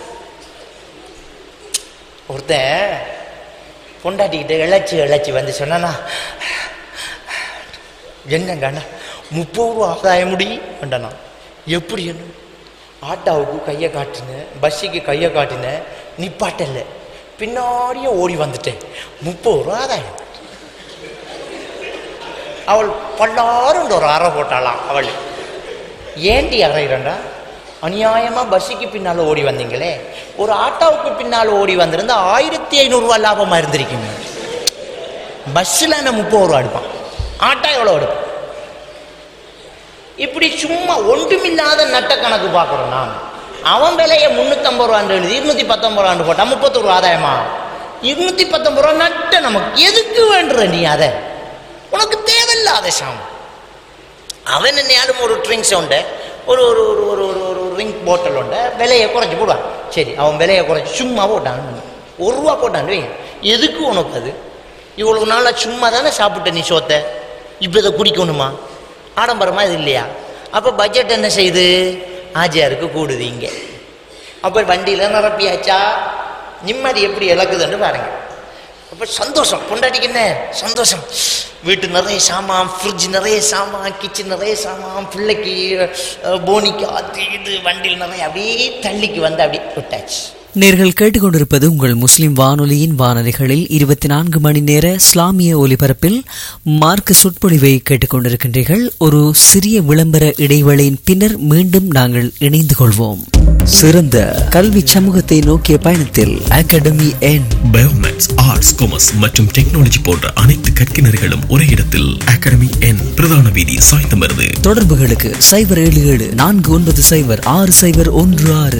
ஒருத்தன் பொண்டாட்டிக்கிட்ட இழைச்சி இழைச்சி வந்து சொன்னா, என்னங்கண்ணா முப்பது ரூபா ஆதாயம் முடி வேண்டாண்ணா. எப்படி என்ன? ஆட்டாவுக்கு கையை காட்டினேன், பஸ்ஸுக்கு கையை காட்டினேன், நிப்பாட்டல, பின்னாடியே ஓடி வந்துட்டேன், முப்பது ரூபா ஆதாயம். அவள் பல்லாரும் ஒரு அறை போட்டாளாம். அவள் ஏண்டி அறையிறண்டா, அநியாயமாக பஸ்ஸுக்கு பின்னால் ஓடி வந்தீங்களே, ஒரு ஆட்டோவுக்கு பின்னால் ஓடி வந்திருந்தா ஆயிரத்தி ஐநூறுரூவா லாபமாக இருந்திருக்கீங்க. பஸ்ஸில் என்ன முப்பது ரூபா எடுப்பான், ஆட்டோ எவ்வளோ எடுப்பான்? இப்படி சும்மா ஒன்றுமில்லாத நட்ட கணக்கு பார்க்குறோம் நாம். அவன் விலையை முந்நூற்றம்பது ரூபான்னு எழுதி இருநூற்றி பத்தொம்பது ரூபான்னு போட்டால் முப்பத்தொரு ரூபா ஆதாயமா? இருநூற்றி பத்தொம்பது ரூபா நட்ட நமக்கு எதுக்கு வேண்டுற நீ? அதை உனக்கு தேவையில்லாத சாம். அவன் என்னையாலும் ஒரு ட்ரிங்க்ஸ் உண்டு, ஒரு ஒரு ஒரு ஒரு ஒரு ஒரு ரிங் போட்டல் உண்டு, விலையை குறைச்சி போடுவான். சரி, அவன் விலையை குறைச்சி சும்மா போட்டான், ஒரு ரூபா போட்டான். எதுக்கு உனக்கு அது? இவ்வளவு நாளாக சும்மா தானே சாப்பிட்ட நீ சோத்தை, இப்போ இதை குடிக்கணுமா? ஆடம்பரமாக இது இல்லையா? அப்போ பட்ஜெட் என்ன செய்யுது? ஆஜியாருக்கு கூடுது இங்கே. அப்போ வண்டியில் நிரப்பியாச்சா? நிம்மதி எப்படி இழக்குதுன்னு பாருங்க. அப்போ சந்தோஷம், பொண்டாட்டிக்கு என்ன சந்தோஷம், வீட்டு நிறைய சாமான், ஃப்ரிட்ஜ் நிறைய சாமான், கிச்சன் நிறைய சாமான், பிள்ளைக்கு போனிக்கு அது இது வண்டியில் நிறைய அப்படியே தள்ளிக்கு வந்து அப்படியே விட்டாச்சு. நேர்கள் கேட்டுக்கொண்டிருப்பது உங்கள் முஸ்லிம் வானொலியின் வானொலிகளில் இருபத்தி நான்கு மணி நேர இஸ்லாமிய ஒலிபரப்பில் மார்க்க சொற்பொழிவை கேட்டுக்கொண்டிருக்கின்றீர்கள். ஒரு சிறிய விளம்பர இடைவேளையின் பின்னர் மீண்டும் நாங்கள் இணைந்து கொள்வோம். சிறந்த கல்வி சமூகத்தை நோக்கிய பயணத்தில் அகாடமி என் பயோமேத்ஸ், ஆர்ட்ஸ், காமர்ஸ் மற்றும் டெக்னாலஜி போன்ற அனைத்து கற்கினர்களும் ஒரே இடத்தில் அகாடமி என் பிரதான வீதி சாய்ந்தமருது. தொடர்புகளுக்கு சைபர் ஏழு ஏழு நான்கு ஒன்பது சைபர் ஆறு சைபர் ஒன்று ஆறு.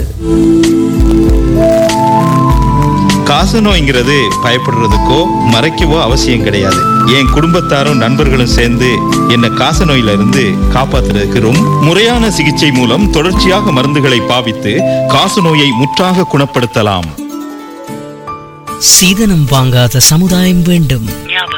காசநோய்ங்கிறது பயப்படுறதுக்கோ மறைக்கவோ அவசியம் கிடையாது. என் குடும்பத்தாரும் நண்பர்களும் சேர்ந்து என்னை காசநோயில இருந்து காப்பாத்துறதுக்கு ரொம்ப முறையான சிகிச்சை மூலம் தொடர்ச்சியாக மருந்துகளை பாவித்து காசநோயை முற்றாக குணப்படுத்தலாம். சீதனம் வாங்காத சமுதாயம் வேண்டும்.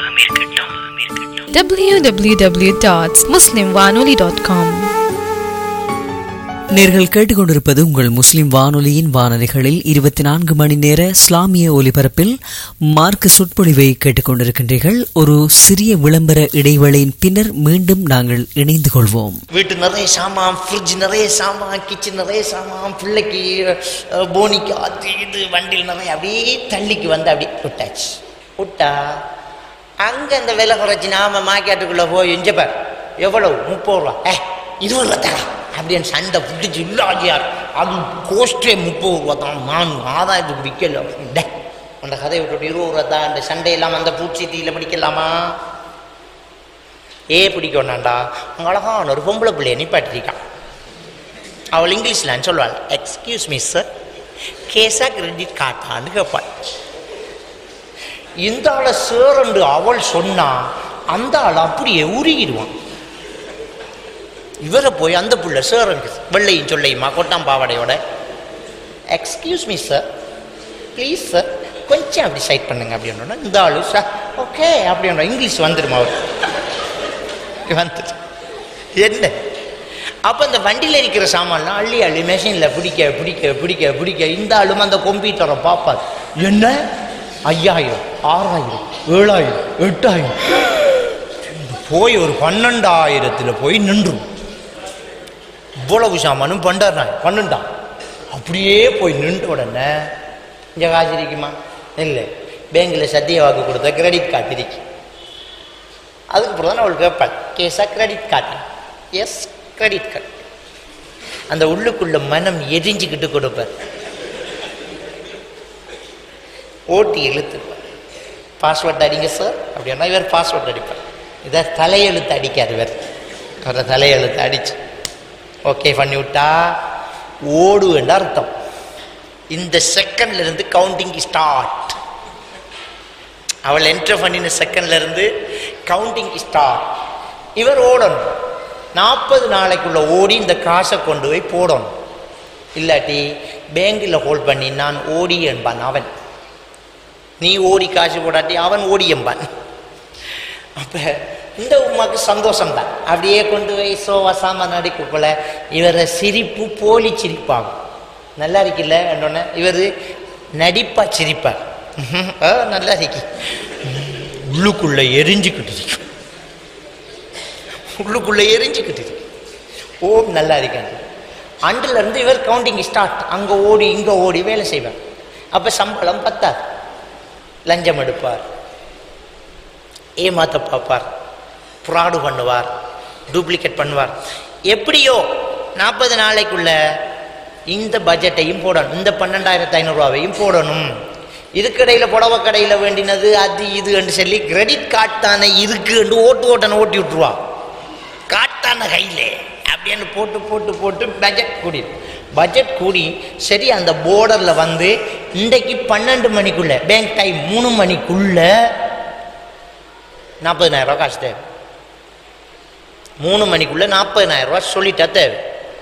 w w w dot muslim wanoli dot com. நேர்கள் கேட்டுக்கொண்டிருப்பது உங்கள் முஸ்லிம் வானொலியின் வானொலிகளில் இருபத்தி நான்கு மணி நேர இஸ்லாமிய ஒலிபரப்பில் மார்க்க சொற்பொழிவை கேட்டுக்கொண்டிருக்கின்றீர்கள். ஒரு சிறிய விளம்பர இடைவேளையின் பின்னர் மீண்டும் நாங்கள் இணைந்து கொள்வோம். வீட்டு நிறைய சாமான், ஃப்ரிட்ஜ் நிறைய சாமான், கிச்சன் நிறைய சாமான், பிள்ளைக்கு போனிக்கு அது இது வண்டியில் நிறைய அப்படியே தள்ளிக்கு வந்து அப்படியே விட்டாச்சு. விட்டா அங்கே அந்த விலை குறைச்சி நாம மார்க்கெட்டுக்குள்ளே போய் எஞ்சப்பார் எவ்வளவு முப்பது ரூபா ஏ இருபது ரூபா தரேன் அப்படின்னு சண்டை பிடிச்சி இல்லாஜியார் அது கோஸ்டே முப்பது ரூபா தான், நான் ஆதாயத்துக்கு விற்கல அப்படின்ட அந்த கதையை விட்டுட்டு இருபது ரூபா தான் அந்த சண்டையெல்லாம் அந்த பூச்சி தீயில் பிடிக்கலாமா? ஏ பிடிக்கணாண்டா அங்கே அழகான ஒரு பொம்பளை பிள்ளைய நிப்பாட்டிருக்கான். அவள் இங்கிலீஷ்லான்னு சொல்லுவாள், எக்ஸ்கியூஸ் மீ சார், கேஸா கிரெடிட் கார்டான்னு கேட்பாள். இந்த ஆளை சேரண்டு அவள் சொன்னா அந்த ஆள் அப்படியே உருகிடுவான். இவரை போய் அந்த புள்ள சேரண்டு வெள்ளையும் சொல்லையுமா கொட்டாம் பாவாடையோட, excuse me sir please sir கொஞ்சம் அப்படி சைட் பண்ணுங்க அப்படின்னா இந்த ஆளு சார் ஓகே அப்படின்னா இங்கிலீஷ் வந்துடுமா அவர் வந்துடு என்ன. அப்போ அந்த வண்டியில் இருக்கிற சாமான்லாம் அள்ளி அள்ளி மெஷினில் பிடிக்க பிடிக்க பிடிக்க பிடிக்க இந்த ஆளும் அந்த கம்ப்யூட்டரை பார்ப்பார். என்ன ஐயாயிரம், ஆறாயிரம், ஏழாயிரம், எட்டாயிரம் போய் ஒரு பன்னெண்டாயிரத்தில் போய் நின்றும். இவ்வளவு சாமானும் பண்டார் பன்னெண்டாம் அப்படியே போய் நின்று உடனே இங்கே காசு இருக்குமா? இல்லை, பேங்கில் சத்திய வாக்கு கொடுத்த கிரெடிட் கார்டு இருக்கு. அதுக்கப்புறம் தான் அவளுக்கு கேட்பாள், கேஸா credit card? S credit card. அந்த உள்ளுக்குள்ள மனம் எரிஞ்சுக்கிட்டு கொடுப்பார். ஓட்டி இழுத்துப்பார், பாஸ்வேர்ட் அடிங்க சார் அப்படின்னா இவர் பாஸ்வேர்ட் அடிப்பார். இதை தலையெழுத்து அடிக்காது இவர், அவரை தலையெழுத்து அடிச்சு ஓகே பண்ணி விட்டா ஓடு என்ற அர்த்தம். இந்த செகண்ட்ல இருந்து கவுண்டிங் ஸ்டார்ட். அவள் என்டர் பண்ணின செகண்ட்ல இருந்து கவுண்டிங் ஸ்டார்ட். இவர் ஓடணும், நாற்பது நாளைக்குள்ள ஓடி இந்த காசை கொண்டு போய் போடணும். இல்லாட்டி பேங்கில் ஹோல்ட் பண்ணி நான் ஓடி என்பான் அவன். நீ ஓடி காசு போடாட்டி அவன் ஓடி எம்பான். அப்போ இந்த உமாக்கு சந்தோஷம்தான். அப்படியே கொண்டு போய் சோவா சாமான் அடிக்கக்குள்ள இவரை சிரிப்பு போலி சிரிப்பாங்க. நல்லா இருக்குல்ல என்னொன்னு இவர் நடிப்பா சிரிப்பார். நல்லா இருக்கு, உள்ளுக்குள்ள எரிஞ்சுக்கிட்டு இருக்கும், உள்ளுக்குள்ள எரிஞ்சுக்கிட்டு இருக்கு. ஓ நல்லா இருக்காங்க. அண்டுல இருந்து இவர் கவுண்டிங் ஸ்டார்ட். அங்கே ஓடி இங்கே ஓடி வேலை செய்வார். அப்போ சம்பளம் பத்தாது. லஞ்சம் எடுப்பார், ஏமாத்த பார்ப்பார், ஃப்ராடு பண்ணுவார், டூப்ளிகேட் பண்ணுவார். எப்படியோ நாற்பது நாளைக்குள்ள இந்த பட்ஜெட்டையும் போடணும், இந்த பன்னெண்டாயிரத்து ஐநூறுரூவாவையும் போடணும். இதுக்கடையில் புடவை கடையில் வேண்டினது அது இது என்று சொல்லி கிரெடிட் கார்டு தானே இருக்கு என்று ஓட்டு ஓட்டனை ஓட்டி விட்டுருவா. காட்டான கையில் அப்படின்னு போட்டு போட்டு போட்டு பட்ஜெட் கூடி பட்ஜெட் கூடி சரி அந்த போர்டரில் வந்து இன்றைக்கு பன்னெண்டு மணிக்குள்ள பேங்க் டைம் மூணு மணிக்குள்ள நாற்பதினாயிரம் ரூபா காசு தேவை. மூணு மணிக்குள்ள நாற்பதினாயிரம் ரூபா சொல்லிட்டா தேவை.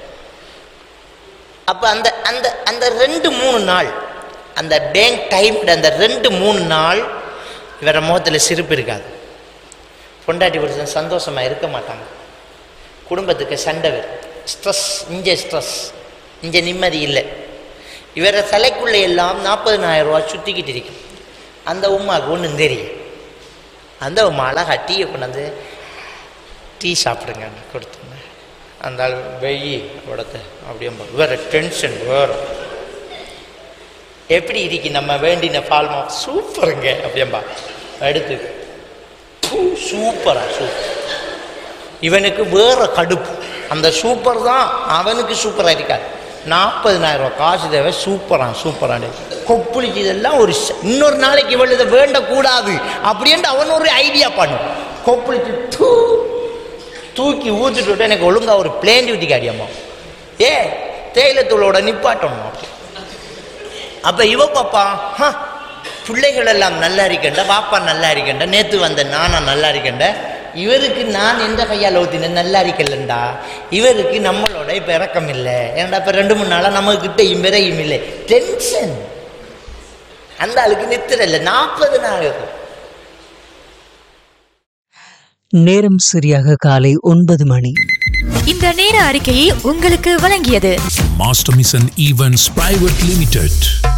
அப்போ அந்த அந்த அந்த ரெண்டு மூணு நாள் அந்த பேங்க் டைம் அந்த ரெண்டு மூணு நாள் இவர முகத்தில் சிரிப்பு இருக்காது. பொண்டாட்டி புருஷன் சந்தோஷமாக இருக்க மாட்டாங்க. குடும்பத்துக்கு சண்டை வரும், ஸ்ட்ரெஸ், இங்கே ஸ்ட்ரெஸ், இங்கே நிம்மதி இல்லை. இவரை சிலைக்குள்ளே எல்லாம் நாற்பதினாயிரம் ரூபா சுற்றிக்கிட்டு இருக்கும். அந்த உமாவுக்கு ஒன்றும் தெரியும். அந்த உமா அழகா டீயை கொண்டாந்து டீ சாப்பிடுங்க கொடுத்துங்க. அந்த ஆள் வெயி உடத்த அப்படியே வேறு டென்ஷன் வேறு எப்படி இருக்கு நம்ம வேண்டின பால்மா சூப்பருங்க அப்படியம்பா எடுத்து சூப்பரா சூப்பர். இவனுக்கு வேற கடுப்பு. அந்த சூப்பர் தான் அவனுக்கு சூப்பராக இருக்காது. நாற்பதினாயிரம் ரூபா காசு தேவை. சூப்பரா சூப்பரான கொப்புளிச்சு இதெல்லாம் ஒரு இன்னொரு நாளைக்கு இவள் இதை வேண்டக்கூடாது அப்படின்ட்டு அவன் ஒரு ஐடியா பண்ணும். கொப்புளிச்சு தூ தூக்கி ஊற்றிட்டு விட்டு எனக்கு ஒழுங்கா ஒரு பிளேன் ஊற்றி காடியம்மா ஏ தேயிலத்தூளோட நிப்பாட்டணும் அப்படி. அப்போ இவ பாப்பா ஹா பிள்ளைகள் எல்லாம் நல்லா இருக்கண்ட, பாப்பா நல்லா இருக்கண்ட, நேற்று வந்த நானா நல்லா இருக்கண்ட, இவருக்கு நான் எந்த கையால் ஊற்றினேன் நல்லா இருக்கலண்டா, இவருக்கு நம்மளோட இப்போ இறக்கம் இல்லை. ஏன்டா இப்போ ரெண்டு மூணு நாளாக நம்மக்கிட்ட இவரையும் இல்லை. டென்ஷன். அந்த ஆளுக்கு நித்திர இல்லை. நாற்பது நாள் நேரம் சரியாக காலை ஒன்பது மணி. இந்த நேர அறிக்கையை உங்களுக்கு வழங்கியது Master Mission Events Private Limited.